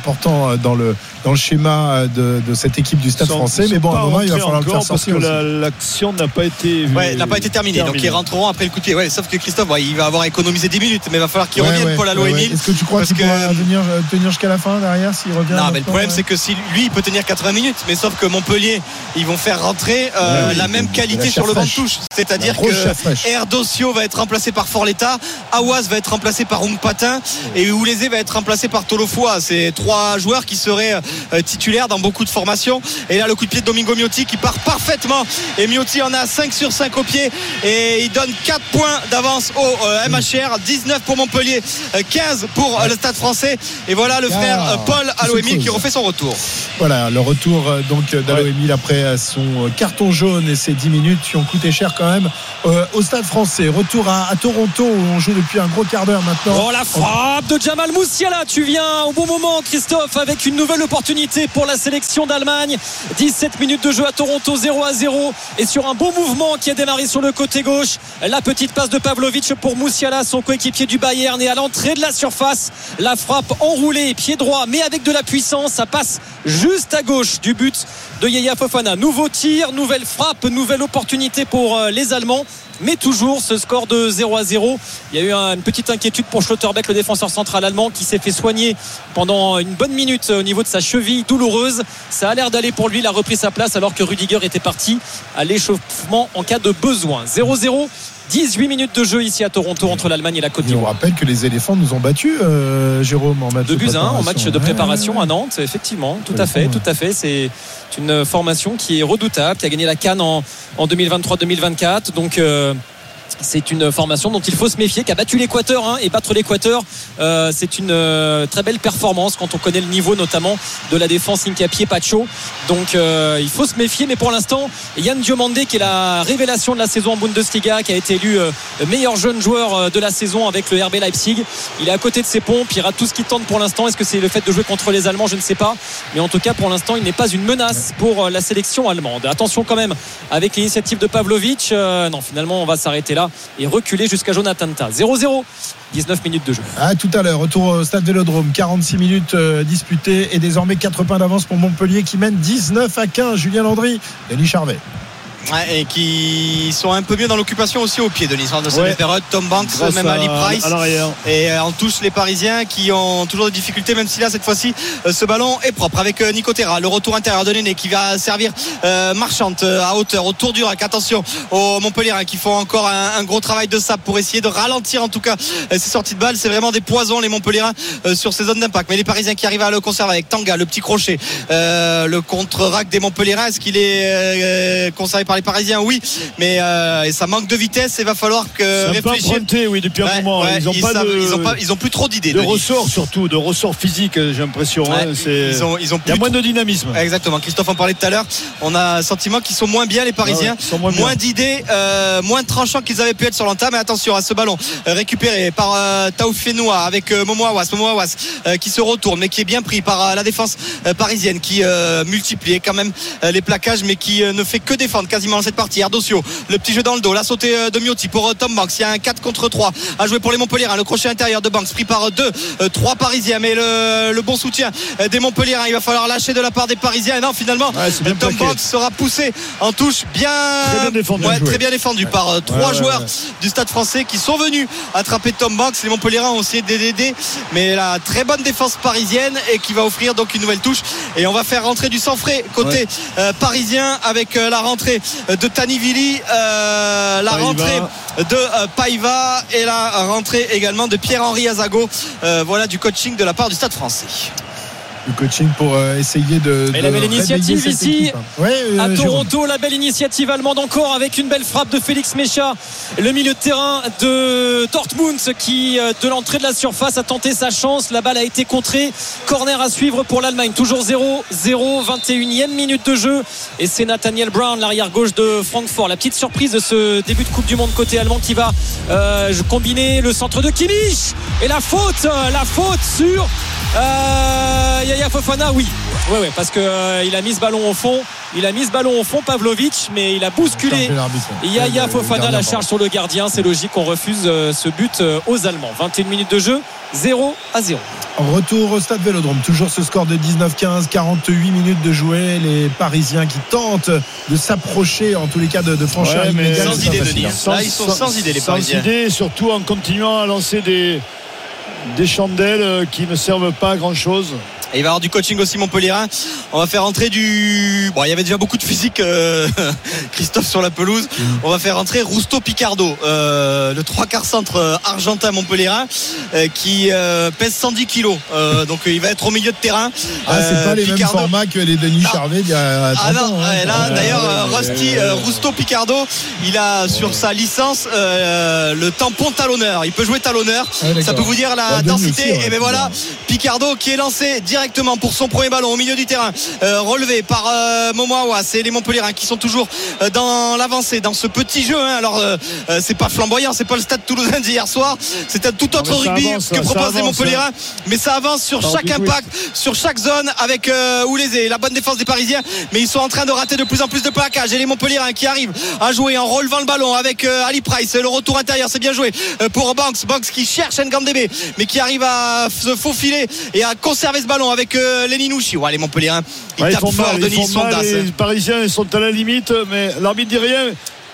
important dans le dans le schéma de, de cette équipe du Stade sont, français. Mais bon, à un moment, il va falloir le faire sortir parce que la, l'action n'a pas été. Ouais, n'a pas été terminée. Terminé. Donc ils rentreront après le coup de pied. Ouais, sauf que Christophe, ouais, il va avoir économisé dix minutes, mais il va falloir qu'il ouais, revienne ouais, Paul Allo ouais, Émile. Ouais. Est-ce que tu crois qu'il que... pourra venir tenir jusqu'à la fin derrière s'il revient? Non, mais le problème, ouais. c'est que si lui, il peut tenir quatre-vingts minutes, mais sauf que Montpellier, ils vont faire rentrer euh, ouais, la même qualité sur le banc de touche. C'est-à-dire que Erdocio va être remplacé par Forletta, Aouaz va être remplacé par Oungpatin et Oulezé va être remplacé par Tolofoa. C'est trois joueurs qui seraient euh, titulaires dans beaucoup de formations. Et là, le coup de pied de Domingo Miotti qui part parfaitement. Et Miotti en a cinq sur cinq au pied et il donne quatre points d'avance au euh, M H R, dix-neuf pour Montpellier, euh, quinze pour euh, le Stade français. Et voilà le frère euh, Paul Allo Émile qui refait son retour. Voilà le retour euh, donc d'Allo Émile après son carton jaune et ses dix minutes qui ont coûté cher quand même euh, au Stade français. Retour à, à Toronto où on joue depuis un gros quart d'heure maintenant. Oh, la frappe de Jamal Moussiala, tu viens au bon moment Christophe avec une nouvelle opportunité pour la sélection d'Allemagne. Dix-sept minutes de jeu à Toronto, zéro à zéro et sur un beau mouvement qui a démarré sur le côté gauche, la petite passe de Pavlovic pour Moussiala, son coéquipier du Bayern, et à l'entrée de la surface, la frappe enroulée, pied droit mais avec de la puissance, ça passe juste à gauche du but de Yaya Fofana. Nouveau tir, nouvelle frappe, nouvelle opportunité pour les Allemands, mais toujours ce score de zéro à zéro. Il y a eu une petite inquiétude pour Schlotterbeck, le défenseur central allemand, qui s'est fait soigner pendant une bonne minute au niveau de sa cheville douloureuse. Ça a l'air d'aller pour lui, il a repris sa place alors que Rudiger était parti à l'échauffement en cas de besoin. zéro zéro, dix-huit minutes de jeu ici à Toronto entre l'Allemagne et la Côte d'Ivoire. On rappelle que les éléphants nous ont battus, euh, Jérôme, en match de, de buts un en match de préparation ouais, ouais, ouais. à Nantes, effectivement, tout à fait, tout à fait. C'est une formation qui est redoutable, qui a gagné la CAN en, en deux mille vingt-trois deux mille vingt-quatre. Donc euh, c'est une formation dont il faut se méfier, qui a battu l'Équateur, hein, et battre l'Équateur, euh, c'est une euh, très belle performance quand on connaît le niveau notamment de la défense Hincapié Pacho. Donc euh, il faut se méfier, mais pour l'instant Yann Diomandé, qui est la révélation de la saison en Bundesliga, qui a été élu euh, meilleur jeune joueur euh, de la saison avec le R B Leipzig, il est à côté de ses pompes, il rate tout ce qu'il tente pour l'instant. Est-ce que c'est le fait de jouer contre les Allemands? Je ne sais pas, mais en tout cas pour l'instant il n'est pas une menace pour euh, la sélection allemande. Attention quand même avec l'initiative de Pavlovic, euh, non, finalement on va s'arrêter là et reculer jusqu'à Jonathan Tah. zéro zéro, dix-neuf minutes de jeu. À tout à l'heure, retour au Stade Vélodrome, quarante-six minutes euh, disputées et désormais quatre points d'avance pour Montpellier qui mène dix-neuf à quinze. Julien Landry, Denis Charvet. Ouais, et qui sont un peu mieux dans l'occupation aussi au pied de l'histoire de cette période. Tom Banks, grâce même Ali Price, et en touche les Parisiens qui ont toujours des difficultés, même si là cette fois-ci ce ballon est propre avec Nico Terra. Le retour intérieur de Néné qui va servir euh, Marchante à hauteur autour du rack. Attention aux Montpelliérains qui font encore un, un gros travail de sable pour essayer de ralentir en tout cas ces sorties de balles. C'est vraiment des poisons les Montpelliérains euh, sur ces zones d'impact, mais les Parisiens qui arrivent à le conserver avec Tanga, le petit crochet, euh, le contre-rack des Montpelliérains. Est-ce qu'il est euh, conservé par les Parisiens? Oui, mais euh, ça manque de vitesse. Il va falloir que réfléchir. Emprunté, oui, depuis un ouais, moment. Ouais, ils ont ils, pas savent, de, ils ont pas, ils ont plus trop d'idées. De ressorts surtout, de ressorts physiques. J'ai l'impression. Ouais, hein, c'est... Ils ont, ils ont Il y a moins de dynamisme. Exactement. Christophe en parlait tout à l'heure. On a un sentiment qu'ils sont moins bien les Parisiens, ouais, moins, moins d'idées, euh, moins tranchants qu'ils avaient pu être sur l'entame. Mais attention à ce ballon euh, récupéré par euh, Taoufenoua avec euh, Momo Aouas, Momo Aouas euh, qui se retourne, mais qui est bien pris par euh, la défense euh, parisienne qui euh, multipliait quand même euh, les plaquages, mais qui euh, ne fait que défendre quasiment dans cette partie. Erdocio, le petit jeu dans le dos, la sautée de Miotti pour Tom Banks. Il y a un quatre contre trois à jouer pour les Montpelliérains. Le crochet intérieur de Banks pris par deux, trois Parisiens, mais le, le bon soutien des Montpelliérains. Il va falloir lâcher de la part des Parisiens. Et non, finalement, ouais, Tom Banks sera poussé en touche bien, très bien défendu, ouais, très bien défendu ouais. par trois ouais, joueurs ouais, ouais. du Stade français qui sont venus attraper Tom Banks. Les Montpelliérains ont essayé d'aider, mais la très bonne défense parisienne et qui va offrir donc une nouvelle touche. Et on va faire rentrer du sang frais côté ouais. euh, parisien avec euh, la rentrée de Tanivili, euh, la Paiva. rentrée de euh, Paiva et la rentrée également de Pierre-Henri Azago. Euh, voilà du coaching de la part du Stade français. Le coaching pour euh, essayer de. Et de la belle initiative ici ouais, euh, à Toronto, Jérôme. La belle initiative allemande encore avec une belle frappe de Félix Mecha, le milieu de terrain de Dortmund qui de l'entrée de la surface a tenté sa chance. La balle a été contrée. Corner à suivre pour l'Allemagne. Toujours zéro zéro, vingt et unième minute de jeu. Et c'est Nathaniel Brown, l'arrière gauche de Francfort. La petite surprise de ce début de Coupe du Monde côté allemand qui va euh, combiner le centre de Kimmich et la faute, la faute sur Euh, Yaya Fofana, oui. Ouais, ouais, parce que euh, il a mis ce ballon au fond. Il a mis ce ballon au fond, Pavlovic, mais il a bousculé Yaya Fofana. La charge sur le gardien. C'est logique qu'on refuse euh, ce but euh, aux Allemands. vingt et une minutes de jeu, zéro à zéro. Retour au stade Vélodrome. Toujours ce score de dix-neuf quinze, quarante-huit minutes de jouer. Les Parisiens qui tentent de s'approcher, en tous les cas, de, de franchir ouais, mais sans idée, Denis. Là, ils sont sans, sans idée, les sans Parisiens. Sans idée, surtout en continuant à lancer des, des chandelles qui ne servent pas à grand chose. Et il va y avoir du coaching aussi Montpellierin. On va faire entrer du... Bon, il y avait déjà beaucoup de physique, euh... Christophe, sur la pelouse. On va faire entrer Rusto Picardo, euh, le trois quarts centre euh, argentin Montpellierin, euh, qui euh, pèse cent dix kilos. Euh, donc il va être au milieu de terrain. Ah, c'est euh, pas les Picardo... mêmes formats que les Denis non. Charvet il y a trente Ah non, ans, hein. ouais, là d'ailleurs euh, Rusty, euh, Rusto Picardo, il a sur sa licence euh, le tampon talonneur. Il peut jouer talonneur. Ah, ça peut vous dire la densité. Aussi, ouais. Et ben voilà, Picardo qui est lancé direct directement pour son premier ballon au milieu du terrain, euh, relevé par euh, Momo Aouas. C'est les Montpellierins qui sont toujours euh, dans l'avancée, dans ce petit jeu, hein. Alors euh, euh, c'est pas flamboyant, c'est pas le stade toulousain d'hier soir, c'est un tout autre rugby avance, que proposent les Montpellierins, mais ça avance sur ça chaque impact, oui. sur chaque zone avec euh, Oulezé, la bonne défense des Parisiens, mais ils sont en train de rater de plus en plus de plaquages. Et les Montpellierins qui arrivent à jouer en relevant le ballon avec euh, Ali Price, le retour intérieur, c'est bien joué euh, pour Banks, Banks qui cherche Ngandébé mais qui arrive à se faufiler et à conserver ce ballon avec euh, Leninouchi. Ouais, les Montpellierins ils ouais, tapent ils fort, Denis, ils sont mal, les Parisiens ils sont à la limite, mais l'arbitre dit rien.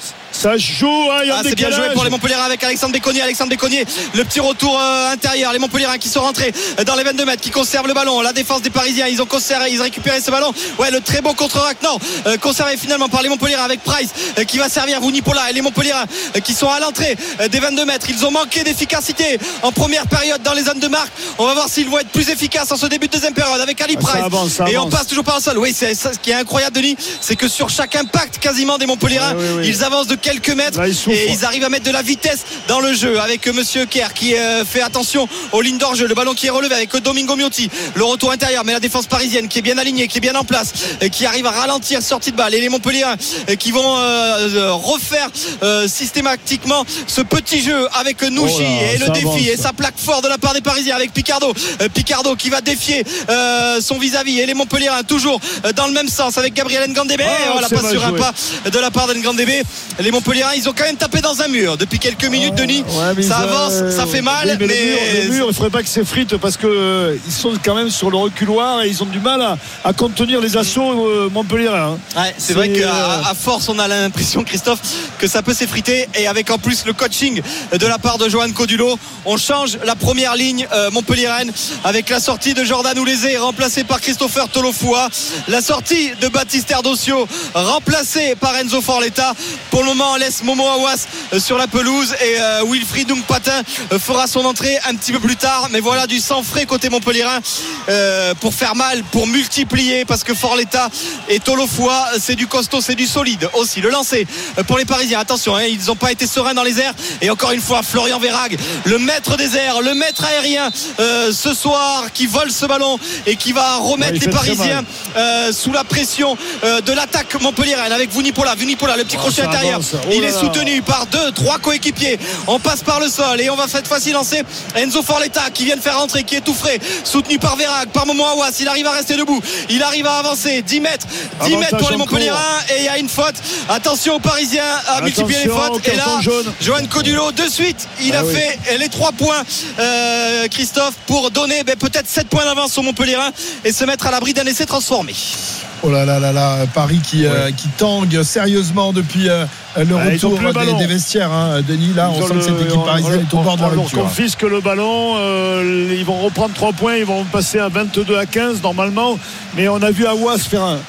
Ça joue, hein, ah, c'est bien joué pour les Montpellierins avec Alexandre Béconnier. Alexandre Béconnier, le petit retour euh, intérieur. Les Montpellierins qui sont rentrés dans les vingt-deux mètres, qui conservent le ballon. La défense des Parisiens, ils ont conservé, ils ont récupéré ce ballon. Ouais, le très beau contre-rack, non, euh, conservé finalement par les Montpellierins avec Price euh, qui va servir Vunipola. Et les Montpellierins euh, qui sont à l'entrée euh, des vingt-deux mètres. Ils ont manqué d'efficacité en première période dans les zones de marque. On va voir s'ils vont être plus efficaces en ce début de deuxième période avec Ali Price. Ça avance, ça et avance. On passe toujours par le sol. Oui, c'est ça, ce qui est incroyable, Denis, c'est que sur chaque impact quasiment des Montpellierins, ouais, oui, oui. ils avancent de quelques mètres. Là, et ils arrivent à mettre de la vitesse dans le jeu avec Monsieur Kerr qui euh, fait attention aux lignes d'hors-jeu. Le ballon qui est relevé avec Domingo Miotti, le retour intérieur, mais la défense parisienne qui est bien alignée, qui est bien en place, euh, qui arrive à ralentir sortie de balle. Et les Montpellierins euh, qui vont euh, refaire euh, systématiquement ce petit jeu avec Nouchi oh là, et le défi avance. Et ça plaque fort de la part des Parisiens avec Picardo. Euh, Picardo qui va défier euh, son vis-à-vis. Et les Montpellierins toujours euh, dans le même sens avec Gabriel Ngandébé. Oh, voilà, pas sur joué. Un pas de la part d'Ngandébé. Les Montpellierins, ils ont quand même tapé dans un mur depuis quelques minutes, Denis. Ouais, ça avance, euh, ça fait mal, oui, mais, mais... Le, mur, le mur, il ne faudrait pas que s'effrite parce que euh, ils sont quand même sur le reculoir et ils ont du mal à, à contenir les assauts euh, Montpellierins. Hein. Ouais, c'est, c'est vrai qu'à à force, on a l'impression, Christophe, que ça peut s'effriter. Et avec en plus le coaching de la part de Johan Codulot, on change la première ligne euh, montpelliéraine avec la sortie de Jordan Oulezé remplacé par Christopher Tolofoua, la sortie de Baptiste Erdosio remplacé par Enzo Forletta. Pour le moment, on laisse Momo Aouas sur la pelouse et euh, Wilfried Ndung-Patin euh, fera son entrée un petit peu plus tard, mais voilà du sang frais côté Montpellierin euh, pour faire mal, pour multiplier, parce que Forletta et Tolofoua c'est du costaud, c'est du solide aussi. Le lancer euh, pour les Parisiens, attention hein, ils n'ont pas été sereins dans les airs. Et encore une fois Florian Verhaeghe, le maître des airs, le maître aérien euh, ce soir, qui vole ce ballon et qui va remettre ouais, les Parisiens euh, sous la pression euh, de l'attaque montpelliéraine avec Vunipola. Vunipola, le petit oh, crochet intérieur, oh il est soutenu par deux, trois coéquipiers. On passe par le sol et on va cette fois-ci lancer Enzo Forletta qui vient de faire rentrer, qui est tout frais, soutenu par Verhaeghe, par Momo Aouas. Il arrive à rester debout, il arrive à avancer dix mètres, dix mètres pour les Montpellierins et il y a une faute. Attention aux Parisiens à attention, multiplier les fautes. Et là, Johan Codulot de suite, il ah a oui. fait les trois points, euh, Christophe, pour donner ben, peut-être sept points d'avance aux Montpellierins et se mettre à l'abri d'un essai transformé. Oh là là là là, Paris qui, ouais. euh, qui tangue sérieusement depuis euh, le ah, retour le des, des vestiaires. Hein. Denis, là, on, on sent le, que cette équipe parisienne est au bord de la rupture. On confisque le ballon, euh, ils vont reprendre trois points, ils vont passer à vingt-deux à quinze normalement. Mais on a vu Aouas faire un.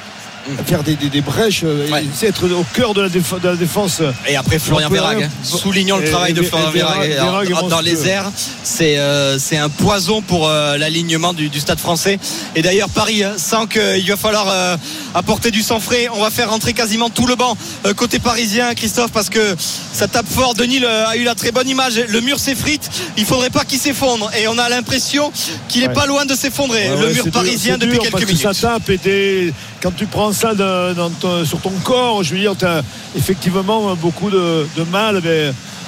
faire des, des, des brèches, ouais. être au cœur de la, déf- de la défense. Et après Florian Verhaeghe, soulignant le travail et, de Florian Verhaeghe dans les airs, c'est, euh, c'est un poison pour euh, l'alignement du, du stade français. Et d'ailleurs Paris sent qu'il va falloir euh, apporter du sang frais. On va faire rentrer quasiment tout le banc euh, côté parisien, Christophe, parce que ça tape fort. Denis le, a eu la très bonne image. Le mur s'effrite, il faudrait pas qu'il s'effondre. Et on a l'impression qu'il est ouais. pas loin de s'effondrer. Ouais, le ouais, mur parisien dur, depuis dur, quelques minutes. Ça tape et des... quand tu prends ça de, dans ton, sur ton corps, je veux dire, tu as effectivement beaucoup de, de mal, mais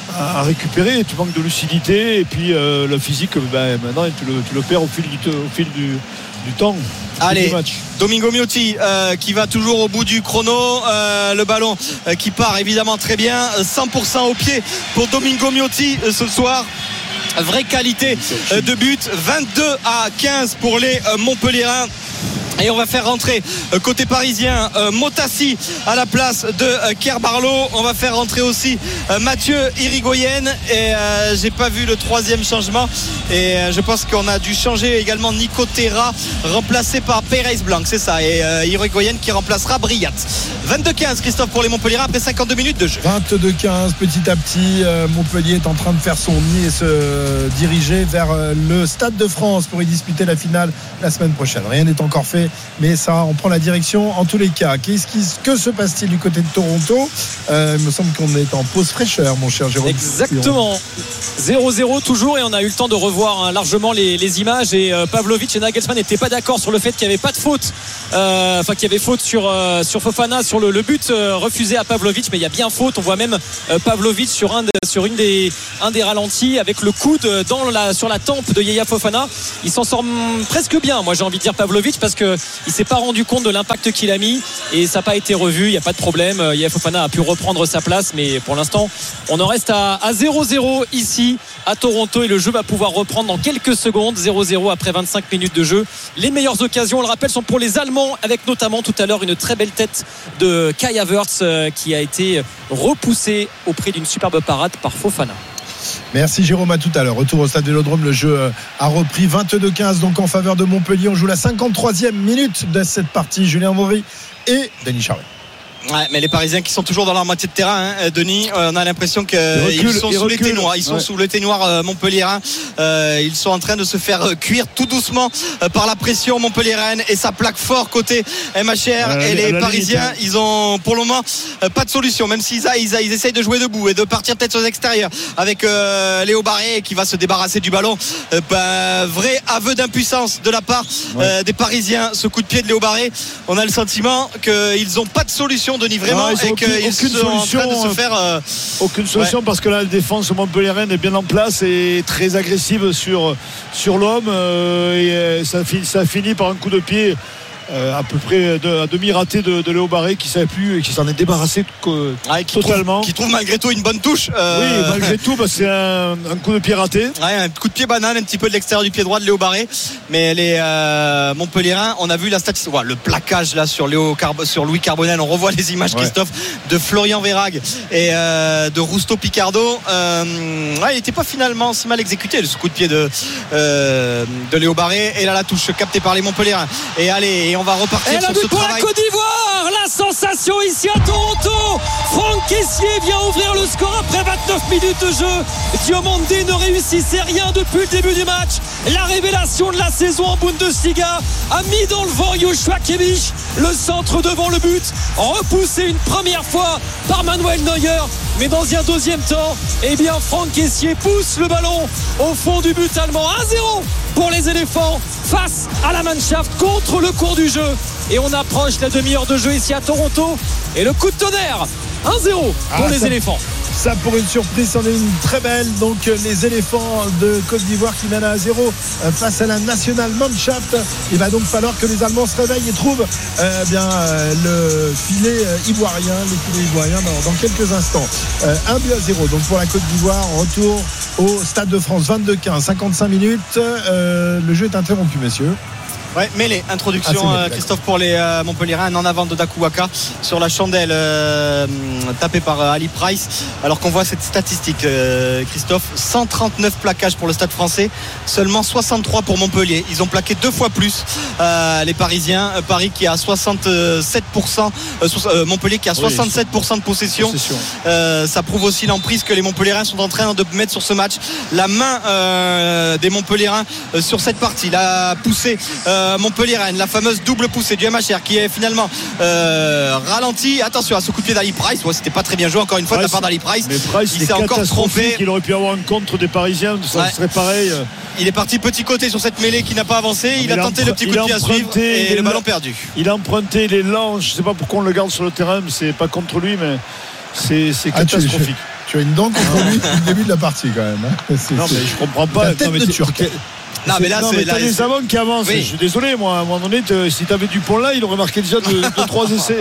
à récupérer. Tu manques de lucidité et puis euh, le physique, ben, maintenant tu le, tu le perds au fil du, au fil du, du temps. Allez, Domingo Miotti euh, qui va toujours au bout du chrono, euh, le ballon euh, qui part évidemment très bien, cent pour cent au pied pour Domingo Miotti euh, ce soir. Vraie qualité euh, de but, vingt-deux à quinze pour les euh, Montpelliérains. Et on va faire rentrer euh, côté parisien euh, Motassi à la place de euh, Kerbarlo. On va faire rentrer aussi euh, Mathieu Irigoyen. Et euh, j'ai pas vu le troisième changement. Et euh, je pense qu'on a dû changer également Nico Terra, remplacé par Pérez Blanc. C'est ça. Et euh, Irigoyen qui remplacera Briat. vingt-deux quinze Christophe pour les Montpelliérains après cinquante-deux minutes de jeu. vingt-deux quinze petit à petit. Euh, Montpellier est en train de faire son nid et se diriger vers euh, le Stade de France pour y disputer la finale la semaine prochaine. Rien n'est encore fait. Mais ça, on prend la direction en tous les cas. Qu'est-ce qui, que se passe-t-il du côté de Toronto? euh, Il me semble qu'on est en pause fraîcheur, mon cher Jérôme. Exactement. zéro zéro toujours, et on a eu le temps de revoir hein, largement les, les images. Et euh, Pavlovic et Nagelsmann n'étaient pas d'accord sur le fait qu'il n'y avait pas de faute. Euh, enfin, qu'il y avait faute sur, euh, sur Fofana, sur le, le but euh, refusé à Pavlovic. Mais il y a bien faute. On voit même euh, Pavlovic sur, un de, sur une des, un des ralentis avec le coude dans la, sur la tempe de Yaya Fofana. Il s'en sort mm, presque bien, moi j'ai envie de dire Pavlovic, parce que il s'est pas rendu compte de l'impact qu'il a mis et ça n'a pas été revu. Il n'y a pas de problème. Yaya Fofana a pu reprendre sa place, mais pour l'instant on en reste à, à zéro zéro ici à Toronto et le jeu va pouvoir reprendre dans quelques secondes. Zéro zéro après vingt-cinq minutes de jeu. Les meilleures occasions, on le rappelle, sont pour les Allemands, avec notamment tout à l'heure une très belle tête de Kai Havertz euh, qui a été repoussé au prix d'une superbe parade par Fofana. Merci Jérôme, à tout à l'heure. Retour au stade Vélodrome, le jeu a repris vingt-deux quinze donc en faveur de Montpellier. On joue la cinquante-troisième minute de cette partie. Julien Maury et Denis Charvet. Ouais, mais les Parisiens qui sont toujours dans leur moitié de terrain, hein, Denis, euh, on a l'impression qu'ils sont sous les ténoirs. Ils sont ouais. sous le ténoir euh, montpelliérain. Euh, ils sont en train de se faire euh, cuire tout doucement euh, par la pression montpelliéraine et ça plaque fort côté M H R. Euh, et les Parisiens, limite, hein. ils ont pour le moment euh, pas de solution. Même s'ils ils, ils essayent de jouer debout et de partir peut-être aux extérieurs avec euh, Léo Barré qui va se débarrasser du ballon. Euh, bah, vrai aveu d'impuissance de la part ouais. euh, des Parisiens. Ce coup de pied de Léo Barré, on a le sentiment qu'ils n'ont pas de solution, Denis, vraiment, non, et qu'ils sont solution, en train de se faire euh... aucune solution ouais. parce que la défense montpelliéraine est bien en place et très agressive sur, sur l'homme euh, et ça, ça finit par un coup de pied Euh, à peu près de, à demi raté de, de Léo Barré qui ne savait plus et qui s'en est débarrassé euh, ouais, qui totalement trouve, qui trouve malgré tout une bonne touche euh... oui malgré tout parce que c'est un, un coup de pied raté ouais, un coup de pied banane un petit peu de l'extérieur du pied droit de Léo Barré, mais les euh, Montpelliérains, on a vu la statistique, ouais, le plaquage là sur, Léo Carbo, sur Louis Carbonel, on revoit les images, ouais. Christophe, de Florian Verhaeghe et euh, de Rusto Picardo. euh, ouais, il n'était pas finalement si mal exécuté ce coup de pied de, euh, de Léo Barré, et là la touche captée par les Montpelliérains, et allez, et on va repartir sur ce pour travail. La Côte d'Ivoire, la sensation ici à Toronto. Franck Kessié vient ouvrir le score après vingt-neuf minutes de jeu. Diomandé ne réussissait rien depuis le début du match. La révélation de la saison en Bundesliga a mis dans le vent Joshua Kimmich. Le centre devant le but, repoussé une première fois par Manuel Neuer, mais dans un deuxième temps, eh bien Franck Kessié pousse le ballon au fond du but allemand. Un zéro pour les éléphants face à la Mannschaft contre le cours du jeu, et on approche la demi-heure de jeu ici à Toronto et le coup de tonnerre. Un zéro pour ah, les ça, éléphants. Ça, pour une surprise, c'en est une très belle. Donc les éléphants de Côte d'Ivoire qui mènent à zéro face à la National Mannschaft. Il va donc falloir que les Allemands se réveillent et trouvent euh, bien, euh, le filet ivoirien, le filet ivoirien dans, dans quelques instants. euh, un but à zéro donc pour la Côte d'Ivoire. Retour au Stade de France, vingt-deux quinze, cinquante-cinq minutes. euh, le jeu est interrompu, messieurs. Ouais, mêlée, introduction ah, mêlé, Christophe pour les euh, Montpelliérains, un en avant de Dakou Waka sur la chandelle euh, tapée par euh, Ali Price, alors qu'on voit cette statistique, euh, Christophe, cent trente-neuf plaquages pour le Stade français, seulement soixante-trois pour Montpellier. Ils ont plaqué deux fois plus euh, les Parisiens. euh, Paris qui a soixante-sept pour cent, euh, euh, Montpellier qui a soixante-sept pour cent de possession, possession. Euh, ça prouve aussi l'emprise que les Montpelliérains sont en train de mettre sur ce match. La main euh, des Montpelliérains euh, sur cette partie, la poussée euh, Montpellier-Rennes, la fameuse double poussée du M H R qui est finalement euh, ralenti. Attention à ce coup de pied d'Ali Price, ouais, c'était pas très bien joué encore une fois Price, de la part d'Ali Price. Mais Price, il s'est encore trompé. Il aurait pu avoir un contre des Parisiens, ça ouais. serait pareil. Il est parti petit côté sur cette mêlée qui n'a pas avancé. Il, il a tenté le petit coup de pied à suivre et le ballon perdu. Il a emprunté les lents. Je sais pas pourquoi on le garde sur le terrain, mais c'est pas contre lui, mais c'est, c'est catastrophique. Ah, Tu as une dent contre lui depuis le début de la partie quand même. Hein. C'est, non, mais je comprends pas. La tête non, mais de c'est, Turc. c'est, Non, mais là, non, c'est, mais là, t'as des c'est... avants qui avancent. Oui. Je suis désolé, moi, à un moment donné, te, si t'avais Dupont là, il aurait marqué déjà deux, deux trois essais.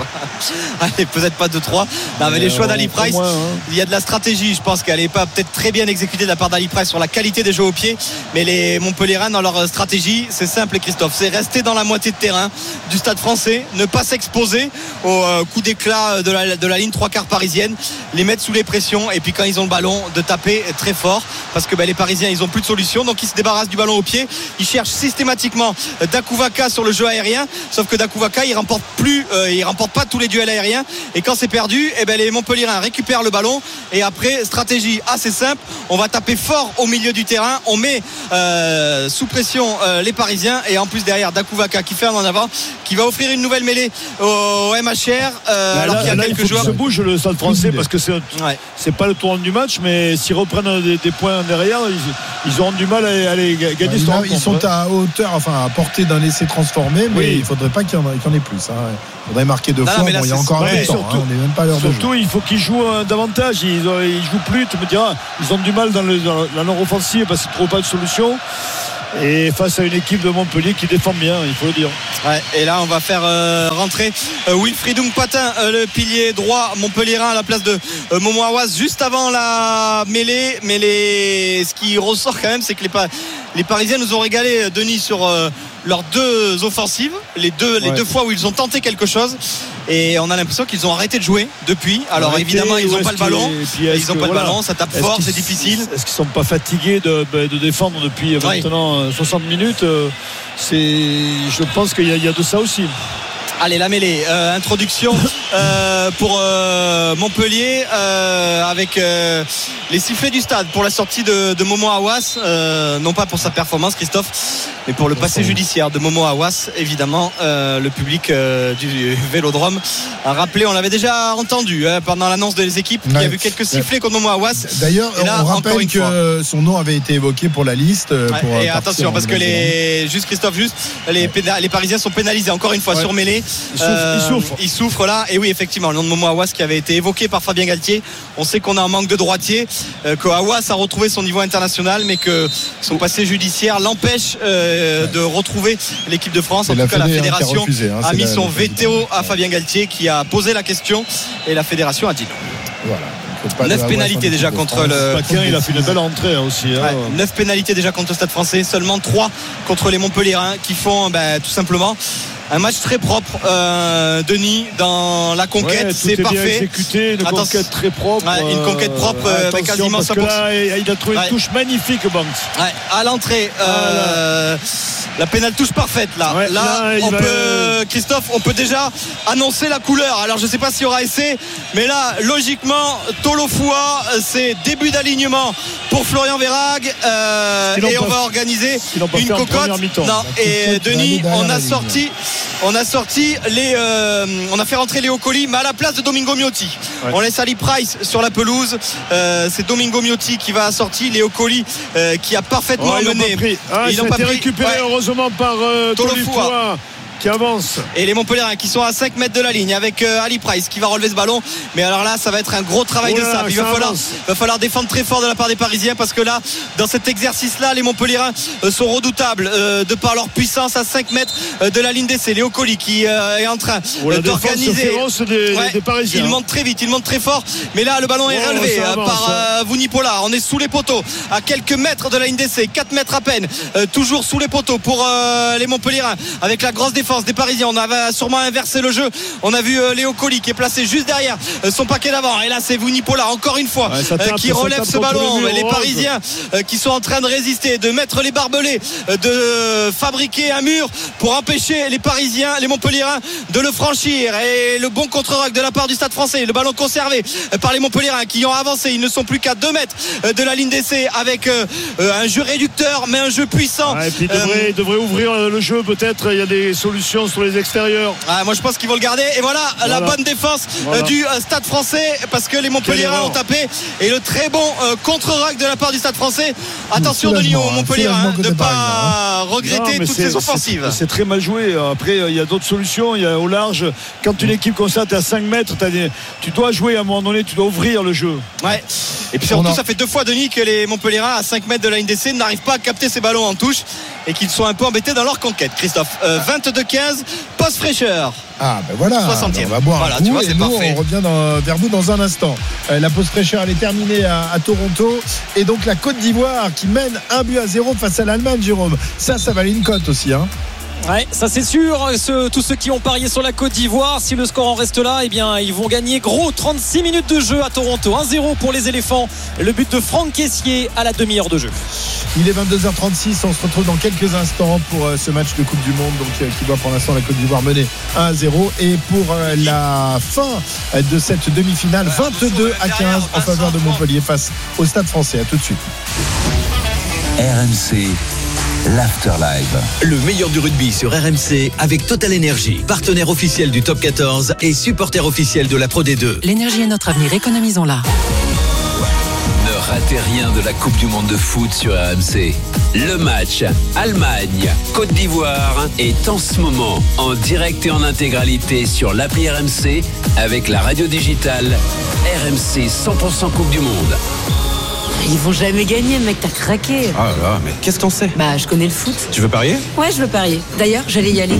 Allez, peut-être pas deux trois. Non, mais, mais les choix d'Ali Price, moins, hein. il y a de la stratégie. Je pense qu'elle n'est pas peut-être très bien exécutée de la part d'Ali Price sur la qualité des jeux au pied. Mais les Montpelliérains, dans leur stratégie, c'est simple, Christophe. C'est rester dans la moitié de terrain du stade français, ne pas s'exposer au euh, coup d'éclat de la, de la ligne trois quarts parisienne, les mettre sous les pressions. Et puis quand ils ont le ballon, de taper très fort. Parce que ben, les Parisiens, ils n'ont plus de solution. Donc ils se débarrassent du ballon au pied. Ils cherchent systématiquement Dakouvaka sur le jeu aérien, sauf que Dakouvaka il remporte plus euh, il remporte pas tous les duels aériens, et quand c'est perdu, eh ben, les Montpelliérains récupèrent le ballon. Et après, stratégie assez simple, on va taper fort au milieu du terrain, on met euh, sous pression euh, les Parisiens, et en plus derrière Dakouvaka qui ferme en avant, qui va offrir une nouvelle mêlée au M H R euh, là, alors là, qu'il y a là, quelques il faut joueurs que se bouge le stade français, parce que c'est, ouais. c'est pas le tournant du match, mais s'ils reprennent des, des points derrière, ils, ils auront du mal à aller gagner ouais, ce rencontre. Ils sont à hauteur, enfin à portée d'un essai transformé, mais oui. il faudrait pas qu'il y en, qu'il y en ait plus. Hein. Il faudrait marquer deux non, fois. Non, bon, il y a encore un peu de temps. Hein. On n'est même pas à l'heure de jeu. Surtout, il faut qu'ils jouent euh, davantage. Ils, ils jouent plus. Tu me diras, ils ont du mal dans, le, dans la non-offensive parce qu'ils ne trouvent pas de solution. Et face à une équipe de Montpellier qui défend bien, il faut le dire. Ouais, et là on va faire euh, rentrer euh, Wilfried Patin, euh, le pilier droit montpelliérain, à la place de euh, Momo Aouas juste avant la mêlée. Mais les... ce qui ressort quand même, c'est que les, pa... les Parisiens nous ont régalé, Denis, sur euh, leurs deux offensives, les deux, les ouais. deux fois où ils ont tenté quelque chose. Et on a l'impression qu'ils ont arrêté de jouer depuis. Alors arrêté, évidemment, ils n'ont pas le ballon. Ils n'ont pas voilà, le ballon, ça tape fort, c'est difficile. Est-ce qu'ils ne sont pas fatigués de, de défendre depuis oui. maintenant soixante minutes? C'est, je pense qu'il y a, il y a de ça aussi. Allez, la mêlée, euh, introduction euh, pour euh, Montpellier euh, avec euh, les sifflets du stade pour la sortie de, de Momo Aouas, euh, non pas pour sa performance, Christophe, mais pour le passé judiciaire de Momo Aouas. Évidemment, euh, le public euh, du Vélodrome a rappelé, on l'avait déjà entendu hein, pendant l'annonce des équipes, ouais. Il y a eu quelques sifflets ouais. contre Momo Aouas. D'ailleurs, là, on rappelle que fois. son nom avait été évoqué pour la liste. Ouais, pour et attention, parce que les, juste Christophe, juste les, péna... les Parisiens sont pénalisés encore une fois ouais. sur mêlée. Il souffre, euh, il souffre. Il souffre là. Et oui, effectivement, le nom de Momo Aouas qui avait été évoqué par Fabien Galtier. On sait qu'on a un manque de droitier, euh, que Aouas a retrouvé son niveau international, mais que son passé judiciaire l'empêche euh, ouais. de retrouver l'équipe de France. En tout cas, la fédération a, refusé, hein, a mis la, son veto à Fabien Galtier, qui a posé la question, et la fédération a dit non. Voilà. neuf pénalités déjà contre le. Paquin, il a fait une belle entrée aussi. Hein. Ouais, neuf pénalités déjà contre le Stade français, seulement trois contre les Montpelliérains, qui font bah, tout simplement un match très propre, euh, Denis, dans la conquête, ouais, c'est est parfait. Bien exécuté, une Attention. Conquête très propre. Ouais, une conquête propre euh, avec quasiment cent pour cent. Là, il a trouvé une ouais. touche magnifique, Banks. Ouais, à l'entrée, euh, ah, la pénale touche parfaite là. Ouais, là, là on va... peut, Christophe, on peut déjà annoncer la couleur. Alors je ne sais pas s'il y aura essai, mais là, logiquement, Tolofoua, c'est début d'alignement pour Florian Verhaeghe, euh, et on pas, va organiser une cocotte. Non, et Denis, on a sorti. On a sorti les, euh, on a fait rentrer Léo Colli, mais à la place de Domingo Miotti. Ouais. On laisse Ali Price sur la pelouse. Euh, c'est Domingo Miotti qui va sortir. Léo Colli euh, qui a parfaitement oh, mené. Ils ah, n'ont pas pris. récupéré ouais. heureusement par euh, Tolofoua qui avance. Et les Montpelliérains qui sont à cinq mètres de la ligne avec euh, Ali Price qui va relever ce ballon. Mais alors là, ça va être un gros travail oh là, de sable. Il va falloir, va falloir défendre très fort de la part des Parisiens, parce que là, dans cet exercice-là, les Montpelliérains euh, sont redoutables euh, de par leur puissance à cinq mètres euh, de la ligne d'essai. Léo Colli qui euh, est en train oh, euh, d'organiser. Des, ouais, des Parisiens. Il monte très vite, il monte très fort. Mais là, le ballon oh, est relevé euh, par euh, Vunipola. On est sous les poteaux, à quelques mètres de la ligne d'essai, quatre mètres à peine. Euh, toujours sous les poteaux pour euh, les Montpelliérains, avec la grosse défense des Parisiens. On a va sûrement inverser le jeu. On a vu euh, Léo Colli qui est placé juste derrière euh, son paquet d'avant, et là c'est Vunipola encore une fois ouais, tape, euh, qui relève ce ballon. Les Parisiens euh, qui sont en train de résister, de mettre les barbelés, euh, de fabriquer un mur pour empêcher les Parisiens, les Montpelliérains de le franchir. Et le bon contre-rock de la part du Stade français, le ballon conservé euh, par les Montpelliérains qui ont avancé. Ils ne sont plus qu'à deux mètres euh, de la ligne d'essai, avec euh, euh, un jeu réducteur mais un jeu puissant. Ouais, et puis il devrait, euh, il devrait ouvrir le jeu peut-être. Il y a des solutions solution sur les extérieurs. Ah, moi je pense qu'ils vont le garder. Et voilà, voilà. la bonne défense voilà. euh, du euh, Stade français, parce que les Montpelliérains ont tapé. Et le très bon euh, contre-rack de la part du Stade français. Attention de Lyon, Montpelliérains, de ne pas hein. regretter non, toutes ces offensives. C'est, c'est très mal joué. Après, il y a d'autres solutions. Il y a au large. Quand une équipe comme ça, tu es à cinq mètres, des... tu dois jouer à un moment donné, tu dois ouvrir le jeu. Ouais. Et puis surtout, a... ça fait deux fois, Denis, que les Montpelliérains à cinq mètres de la ligne d'essai n'arrivent pas à capter ces ballons en touche et qu'ils sont un peu embêtés dans leur conquête. Christophe, euh, vingt-deux quinze, post fraîcheur. Ah ben voilà, soixantième. On va boire voilà, un coup tu vois, et c'est nous, parfait. on revient dans, vers vous dans un instant. Euh, la pause fraîcheur, elle est terminée à, à Toronto et donc la Côte d'Ivoire qui mène un but à zéro face à l'Allemagne, Jérôme. Ça, ça valait une cote aussi, hein. Ouais, ça c'est sûr. Ce, tous ceux qui ont parié sur la Côte d'Ivoire, si le score en reste là, eh bien ils vont gagner gros. Trente-six minutes de jeu à Toronto, un zéro pour les éléphants. Le but de Franck Caissier à la demi-heure de jeu. Il est vingt-deux heures trente-six, on se retrouve dans quelques instants pour euh, ce match de Coupe du Monde, donc euh, qui voit pour l'instant la Côte d'Ivoire mener un à zéro, et pour euh, la fin euh, de cette demi-finale, vingt-deux à quinze en faveur de Montpellier face au Stade français. À tout de suite. R M C l'Afterlife. Le meilleur du rugby sur R M C avec Total Energy, partenaire officiel du Top quatorze et supporter officiel de la Pro D deux. L'énergie est notre avenir, économisons-la. Ne ratez rien de la Coupe du Monde de foot sur R M C. Le match Allemagne-Côte d'Ivoire est en ce moment en direct et en intégralité sur l'appli R M C avec la radio digitale R M C cent pour cent Coupe du Monde. Ils vont jamais gagner, mec, t'as craqué. Ah là, mais qu'est-ce que t'en sais? Bah, je connais le foot. Tu veux parier? Ouais, je veux parier. D'ailleurs, j'allais y aller.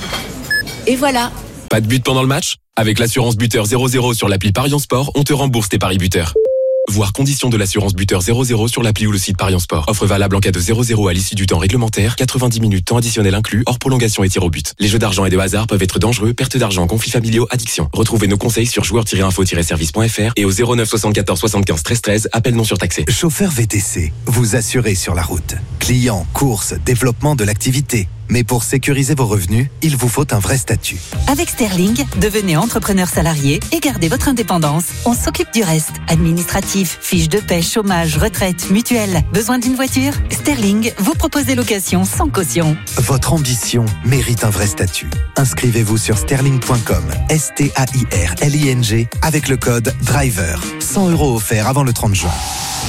Et voilà. Pas de but pendant le match? Avec l'assurance buteur zéro zéro sur l'appli Parions Sport, on te rembourse tes paris buteurs. Voir conditions de l'assurance buteur zéro zéro sur l'appli ou le site Parions Sport. Offre valable en cas de zéro zéro à l'issue du temps réglementaire, quatre-vingt-dix minutes temps additionnel inclus, hors prolongation et tir au but. Les jeux d'argent et de hasard peuvent être dangereux, perte d'argent, conflits familiaux, addiction. Retrouvez nos conseils sur joueurs tiret info tiret service point f r et au zéro neuf soixante-quatorze soixante-quinze treize treize, appel non surtaxé. Chauffeur V T C, vous assurez sur la route. Clients, courses, développement de l'activité. Mais pour sécuriser vos revenus, il vous faut un vrai statut. Avec Sterling, devenez entrepreneur salarié et gardez votre indépendance. On s'occupe du reste. Administratif, fiches de paie, chômage, retraite, mutuelle. Besoin d'une voiture? Sterling vous propose des locations sans caution. Votre ambition mérite un vrai statut. Inscrivez-vous sur sterling point com, S T A I R L I N G, avec le code DRIVER. cent euros offerts avant le trente juin.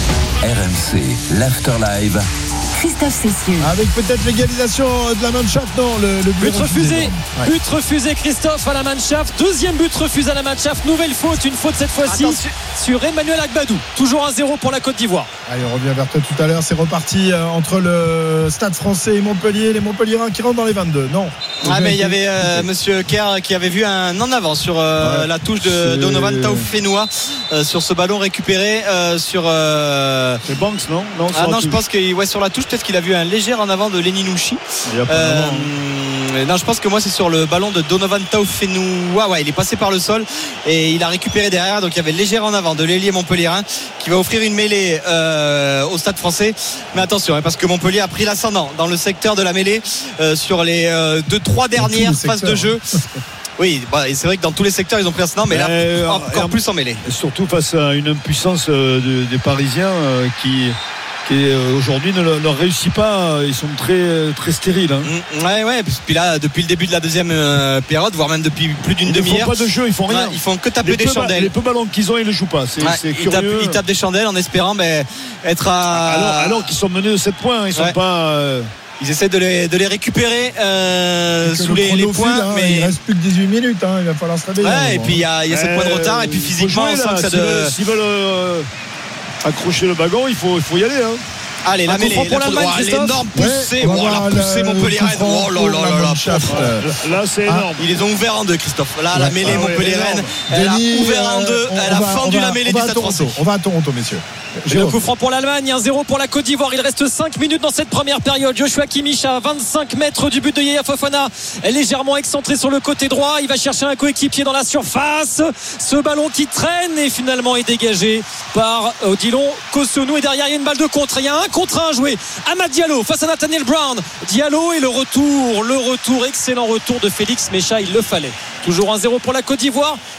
R M C, l'Afterlife. Christophe Cessieux. Avec peut-être l'égalisation de la Mannschaft, non, le, le but, but refusé. Ouais. But refusé, Christophe, à la Mannschaft. Deuxième but refusé à la Mannschaft. Nouvelle faute, une faute cette fois-ci Attention. sur Emmanuel Agbadou. Toujours un zéro pour la Côte d'Ivoire. Allez, on revient vers toi tout à l'heure. C'est reparti euh, entre le Stade français et Montpellier. Les Montpelliérains qui rentrent dans les vingt-deux. Non. Ah, mais il y avait euh, Monsieur Kerr qui avait vu un en avant sur euh, ouais. la touche de Donovan Taufenoua euh, sur ce ballon récupéré euh, sur. Euh... C'est Banks, non, non Ah non, je pense que ouais, sur la touche. Peut-être qu'il a vu un léger en avant de Lenny Nouchi. Euh, non, je pense que moi c'est sur le ballon de Donovan Taufenoua. Ouais, il est passé par le sol et il a récupéré derrière. Donc il y avait léger en avant de l'ailier montpelliérain qui va offrir une mêlée euh, au Stade français. Mais attention, hein, parce que Montpellier a pris l'ascendant dans le secteur de la mêlée euh, sur les euh, deux trois dernières phases de jeu. Oui, bah, c'est vrai que dans tous les secteurs ils ont pris l'ascendant, mais là euh, encore euh, plus en mêlée. Surtout face à une impuissance euh, de, des Parisiens euh, qui qui aujourd'hui ne leur réussit pas. Ils sont très très stériles. Hein. Mmh, ouais, ouais. Puis là, depuis le début de la deuxième euh, période, voire même depuis plus d'une demi-heure, ils font pas de jeu, ils font rien. Ouais, ils font que taper les des chandelles. Les peu ballons qu'ils ont, ils le jouent pas. C'est, ouais, c'est ils, curieux. tapent, ils tapent des chandelles en espérant ben, être à. Alors, alors qu'ils sont menés de sept points, ils sont ouais. pas. Euh... Ils essaient de les, de les récupérer euh, sous les, les points. Hein, mais... Il reste plus que dix-huit minutes. Hein, il va falloir se réveiller. Ouais, et puis il y a, y a sept euh, points de retard. Et puis physiquement, jouer, on sent là, que ça s'ils de... veulent, s'ils veulent euh, accrocher le bagon, il faut, il faut y aller. Hein. Allez, la mêlée, pour l'Allemagne, l'énorme poussée, ouais, oh, la poussée Montpelliéraine. Oh là là là là. Là, c'est énorme. Ils les ont ouverts en deux, Christophe. Là, la mêlée ah, Montpelliéraine, elle a ouvert en deux. Elle a fendu la mêlée du Stade français. On va à Toronto, messieurs. Le coup franc pour l'Allemagne, un zéro pour la Côte d'Ivoire. Il reste cinq minutes dans cette première période. Joshua Kimmich à vingt-cinq mètres du but de Yaya Fofana, légèrement excentré sur le côté droit. Il va chercher un coéquipier dans la surface. Ce ballon qui traîne et finalement est dégagé par Odilon Kosonou. Et derrière, il y a une balle de contre. Il y a un contre un joué. Amad Diallo face à Nathaniel Brown. Diallo et le retour, le retour, excellent retour de Félix Mécha. Il le fallait. Toujours un zéro pour la Côte d'Ivoire.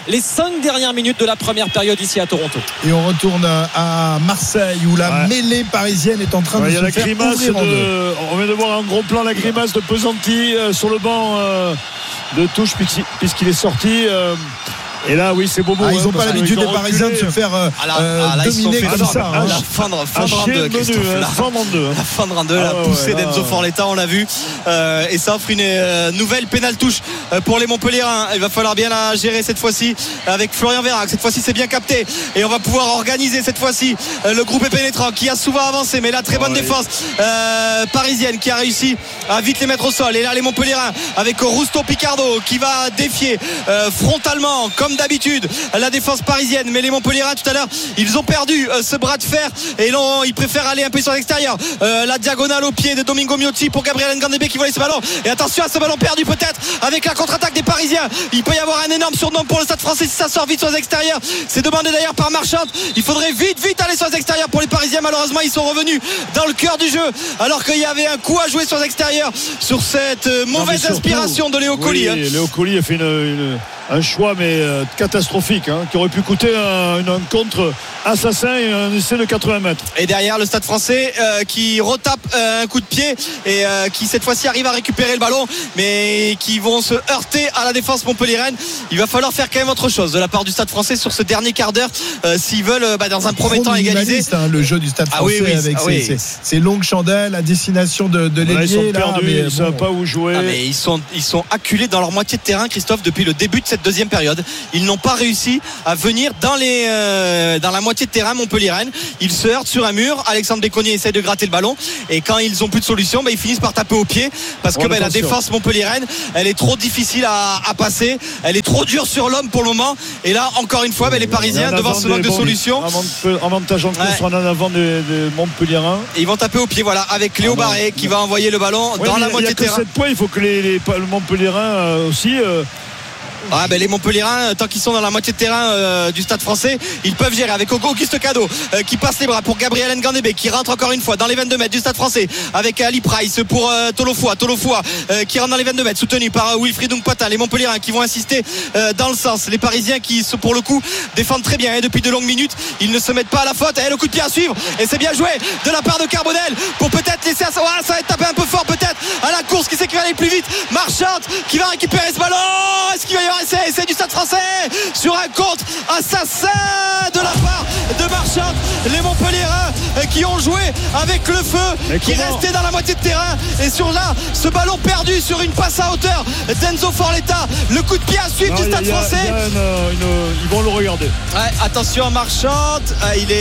les cinq dernières minutes de la première période ici à Toronto. Et on retourne à Marseille où la ouais. mêlée parisienne est en train ouais, de se faire ouvrir en deux. On vient de voir en gros plan la grimace de Pesanti euh, sur le banc euh, de touche puisqu'il est sorti. Euh, Et là, oui, c'est Bobo. Ah, ils n'ont hein, pas l'habitude des Parisiens de se faire euh, ah là, euh, ah là, dominer comme ça. ça hein. La fin de, fin de rang deux, Christophe. La fin de rang deux. La fin de rang deux, la poussée ouais, d'Enzo Forletta, on l'a vu. Euh, et ça offre une euh, nouvelle pénale touche pour les Montpelliérains. Il va falloir bien la gérer cette fois-ci avec Florian Vérac. Cette fois-ci, c'est bien capté. Et on va pouvoir organiser cette fois-ci euh, le groupe est pénétrant qui a souvent avancé. Mais là, très bonne oh, défense euh, parisienne qui a réussi à vite les mettre au sol. Et là, les Montpelliérains avec Rusto Picardo qui va défier euh, frontalement, comme d'habitude, la défense parisienne. Mais les Montpelliérains tout à l'heure ils ont perdu euh, ce bras de fer et là ils préfèrent aller un peu sur l'extérieur. euh, la diagonale au pied de Domingo Miotti pour Gabriel Ngandebe qui volait ce ballon, et attention à ce ballon perdu peut-être avec la contre-attaque des Parisiens. Il peut y avoir un énorme surnom pour le Stade Français si ça sort vite sur les extérieurs. C'est demandé d'ailleurs par Marchand. Il faudrait vite vite aller sur les extérieurs pour les Parisiens. Malheureusement ils sont revenus dans le cœur du jeu alors qu'il y avait un coup à jouer sur les extérieurs sur cette euh, mauvaise surtout, inspiration de Léo Colli. Oui, hein. Léo Colli a fait une, une, un choix mais euh, catastrophique hein, qui aurait pu coûter un, un contre assassin et un essai de quatre-vingts mètres. Et derrière le Stade Français euh, qui retape euh, un coup de pied et euh, qui cette fois-ci arrive à récupérer le ballon mais qui vont se heurter à la défense montpelliéraine. Il va falloir faire quand même autre chose de la part du Stade Français sur ce dernier quart d'heure euh, s'ils veulent euh, bah, dans un premier temps égaliser hein, le jeu du Stade Français ah oui, oui, avec ah oui. ses, ses, ses longues chandelles à destination de, de l'ailier. Ils sont là, perdus, mais ils ne savent bon. pas où jouer. Ah, mais ils sont, ils sont acculés dans leur moitié de terrain, Christophe, depuis le début de cette deuxième période. Ils n'ont pas réussi à venir dans, les, euh, dans la moitié de terrain montpelliéraine. Ils se heurtent sur un mur. Alexandre Desconniers essaie de gratter le ballon et quand ils n'ont plus de solution, bah, ils finissent par taper au pied parce que bah, la défense montpelliéraine elle est trop difficile à, à passer, elle est trop dure sur l'homme pour le moment. Et là encore une fois bah, les Parisiens devant ce manque de solutions, avantage en plus ouais. en avant des, des Montpelliérains et ils vont taper au pied voilà avec Léo ah Barré qui va envoyer le ballon ouais, dans la moitié de terrain. sept points, il faut que les, les, les Montpelliérains euh, aussi euh, Ah ben les Montpelliérains tant qu'ils sont dans la moitié de terrain euh, du Stade Français ils peuvent gérer avec Auguste Cado euh, qui passe les bras pour Gabriel Ngandebe qui rentre encore une fois dans les vingt-deux mètres du Stade Français avec Ali Price pour euh, Tolofoa Tolofoa euh, qui rentre dans les vingt-deux mètres soutenu par euh, Wilfried Dungpata. Les Montpelliérains qui vont insister euh, dans le sens, les Parisiens qui pour le coup défendent très bien hein, depuis de longues minutes, ils ne se mettent pas à la faute et le coup de pied à suivre et c'est bien joué de la part de Carbonel pour peut-être laisser à ça, ouais, ça va être tapé un peu fort peut-être à la course qui sait qu'il va aller plus vite. Marchand qui va récupérer ce ballon, est-ce qu'il va y avoir essai, essai du Stade Français sur un contre assassin de la part de Marchand. Les Montpelliérains qui ont joué avec le feu mais qui comment... restaient dans la moitié de terrain et sur là ce ballon perdu sur une passe à hauteur d'Enzo Forletta, le coup de pied à suivre non, du Stade a, Français a une, une, ils vont le regarder ouais, attention à Marchand, ah, il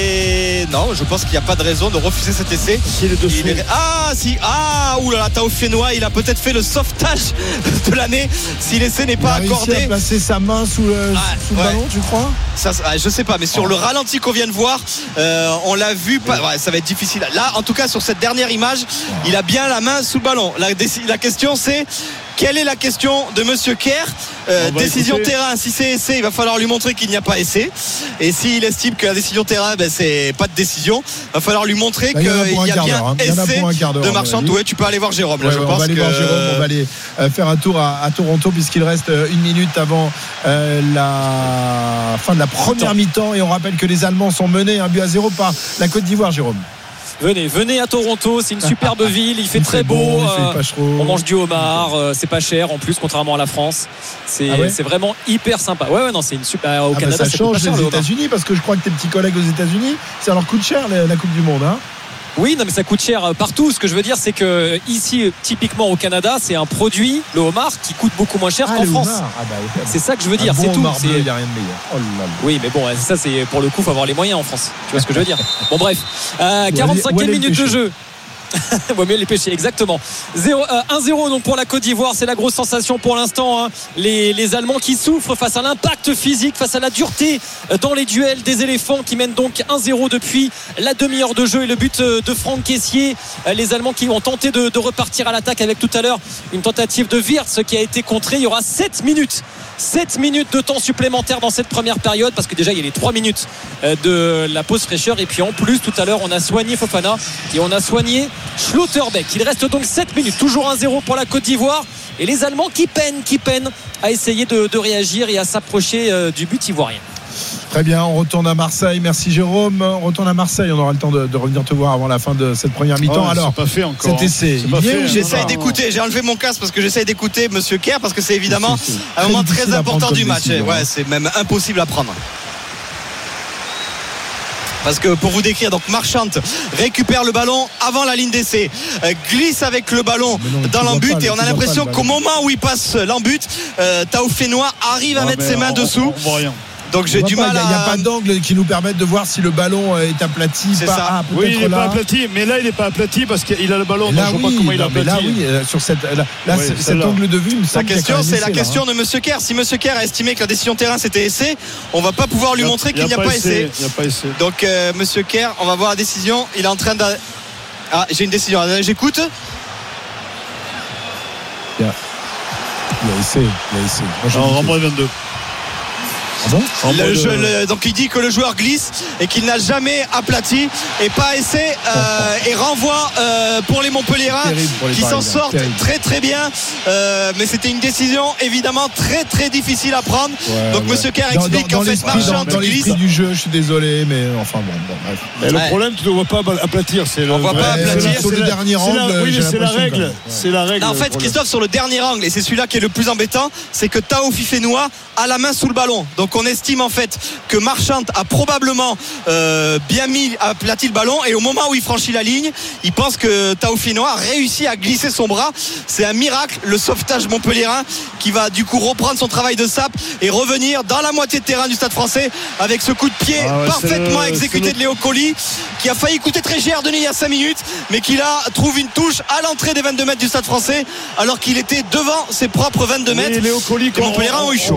est non je pense qu'il n'y a pas de raison de refuser cet essai. Il est il est... ah si ah oulala Taofenois il a peut-être fait le sauvetage de l'année si l'essai n'est pas accordé. Il a placé sa main sous le, ah, sous ouais. le ballon tu crois ça, je sais pas mais sur oh. le ralenti qu'on vient de voir euh, on l'a vu pas, ouais, ça va être difficile là en tout cas sur cette dernière image il a bien la main sous le ballon. La, la question c'est quelle est la question de Monsieur Kerr euh, décision écouter. terrain, si c'est essai il va falloir lui montrer qu'il n'y a pas essai et s'il estime que la décision terrain ben, c'est pas de décision, il va falloir lui montrer qu'il y a, y a bien hein. essai de Marchand. Ouais, tu peux aller voir Jérôme là, ouais, je on pense va aller que... voir Jérôme, on va aller euh, faire un tour à, à Toronto puisqu'il reste euh, une minute avant euh, la fin de la première mi-temps et on rappelle que les Allemands sont menés un but à zéro par la Côte d'Ivoire. Jérôme, Venez, venez à Toronto, c'est une superbe ville, il fait il très fait beau, bon, euh, fait on mange du homard, euh, c'est pas cher en plus contrairement à la France, c'est, ah ouais c'est vraiment hyper sympa. Ouais ouais non c'est une super. Au ah Canada bah ça change les États-Unis parce que je crois que tes petits collègues aux États-Unis ça leur coûte cher la, la Coupe du Monde hein. Oui, non, mais ça coûte cher partout. Ce que je veux dire, c'est que ici, typiquement au Canada, c'est un produit, le homard, qui coûte beaucoup moins cher ah, qu'en France. Ah bah, okay. C'est ça que je veux dire. Un bon c'est tout. Bleu, il n'y a rien de meilleur. Oh là là. Oui, mais bon, ça, c'est pour le coup, il faut avoir les moyens en France. Tu vois ce que je veux dire. Bon, bref, euh, quarante-cinquième minute de jeu. Vaut mieux les pêcher, exactement. un zéro donc pour la Côte d'Ivoire, c'est la grosse sensation pour l'instant hein. les, les Allemands qui souffrent face à l'impact physique, face à la dureté dans les duels des éléphants qui mènent donc un zéro depuis la demi-heure de jeu et le but de Franck Kessié. Les Allemands qui ont tenté de, de repartir à l'attaque avec tout à l'heure une tentative de Wirtz qui a été contrée. Il y aura sept minutes sept minutes de temps supplémentaire dans cette première période parce que déjà il y a les trois minutes de la pause fraîcheur et puis en plus tout à l'heure on a soigné Fofana et on a soigné Schlotterbeck. Il reste donc sept minutes, toujours un zéro pour la Côte d'Ivoire et les Allemands qui peinent qui peinent à essayer de, de réagir et à s'approcher euh, du but ivoirien. Très bien, on retourne à Marseille. Merci Jérôme. On retourne à Marseille. On aura le temps de, de revenir te voir avant la fin de cette première mi-temps. Oh, Alors, c'est pas fait encore. cet essai, C'est pas il y est fait, ou- J'essaye d'écouter, j'ai enlevé mon casque parce que j'essaye d'écouter Monsieur Kerr parce que c'est évidemment C'est- c'est un très moment difficile très à important prendre du comme match. décision, Ouais, hein. c'est même impossible à prendre. Parce que pour vous décrire, donc Marchand récupère le ballon avant la ligne d'essai, euh, glisse avec le ballon non, dans tu vois l'embut pas, et on tu a vois l'impression pas le qu'au ballon. moment où il passe l'embut, euh, Tao Fénois arrive à Ah, mettre mais ses mains on- dessous. On voit rien. Donc j'ai On voit du pas, mal il n'y a, à. pas d'angle qui nous permette de voir si le ballon est aplati. C'est pas, ça. ah, Oui, il peut-être n'est pas là. aplati, mais là il n'est pas aplati parce qu'il a le ballon. Là, Donc, je vois oui, pas comment il a non, mais aplati. là, oui, euh, sur cette, là, là, Oui, c'est- cet celle-là. angle de vue, il me La semble qu'il y a question, quand même c'est essai, la là, question hein. de Monsieur Kerr. Si Monsieur Kerr a estimé que la décision terrain c'était essai, on va pas pouvoir lui Il y a- montrer il y a qu'il n'y a pas essai. Il n'y a pas essai. Donc euh, Monsieur Kerr, on va voir la décision. Il est en train de. Ah, j'ai une décision. J'écoute. Il y a il y a essai. Il y a essai. Moi, je Alors, dis que- Rambouillet vingt-deux. Ah bon Le jeu- le- donc il dit que le joueur glisse et qu'il n'a jamais aplati et pas essai euh, et renvoie euh, pour les Montpelliérains Terrible pour les qui s'en Parisiens, sortent terrible. très très bien. Euh, mais c'était une décision évidemment très très difficile à prendre. Ouais, donc ouais. Monsieur Kerr Dans- explique dans- qu'en dans fait l'esprit- Marchand dans, dans glisse. l'esprit du jeu, je suis désolé, mais enfin bon, bon bref. Mais le Ouais. problème, tu ne vois pas aplatir. C'est On le voit vrai- pas aplatir. c'est la- Sur le c'est la- dernier c'est la- angle, Oui, j'ai mais c'est la l'impression règle. quand même. C'est la règle. Là, en le fait, problème. Christophe, sur le dernier angle, et c'est celui-là qui est le plus embêtant, c'est que Tao Fifénois a la main sous le ballon. Donc on estime en fait que Marchand a probablement euh, bien mis, aplati le ballon, et au moment où il franchit la ligne, il pense que Tao Fifénois a réussi à glisser son bras. C'est un miracle, le sauvetage montpelliérain qui va du coup reprendre son travail de sape et revenir dans la moitié de terrain du Stade Français avec ce coup de pied Ah ouais, parfaitement c'est le- exécuté c'est le- de Léo Colli, qui a failli coûter très cher Denis il y a cinq minutes, mais qui là trouve une touche à l'entrée des vingt-deux mètres du Stade Français alors qu'il était devant ses propres vingt-deux mètres. Oui, Léo Colli, Les Montpelliérains ont eu chaud.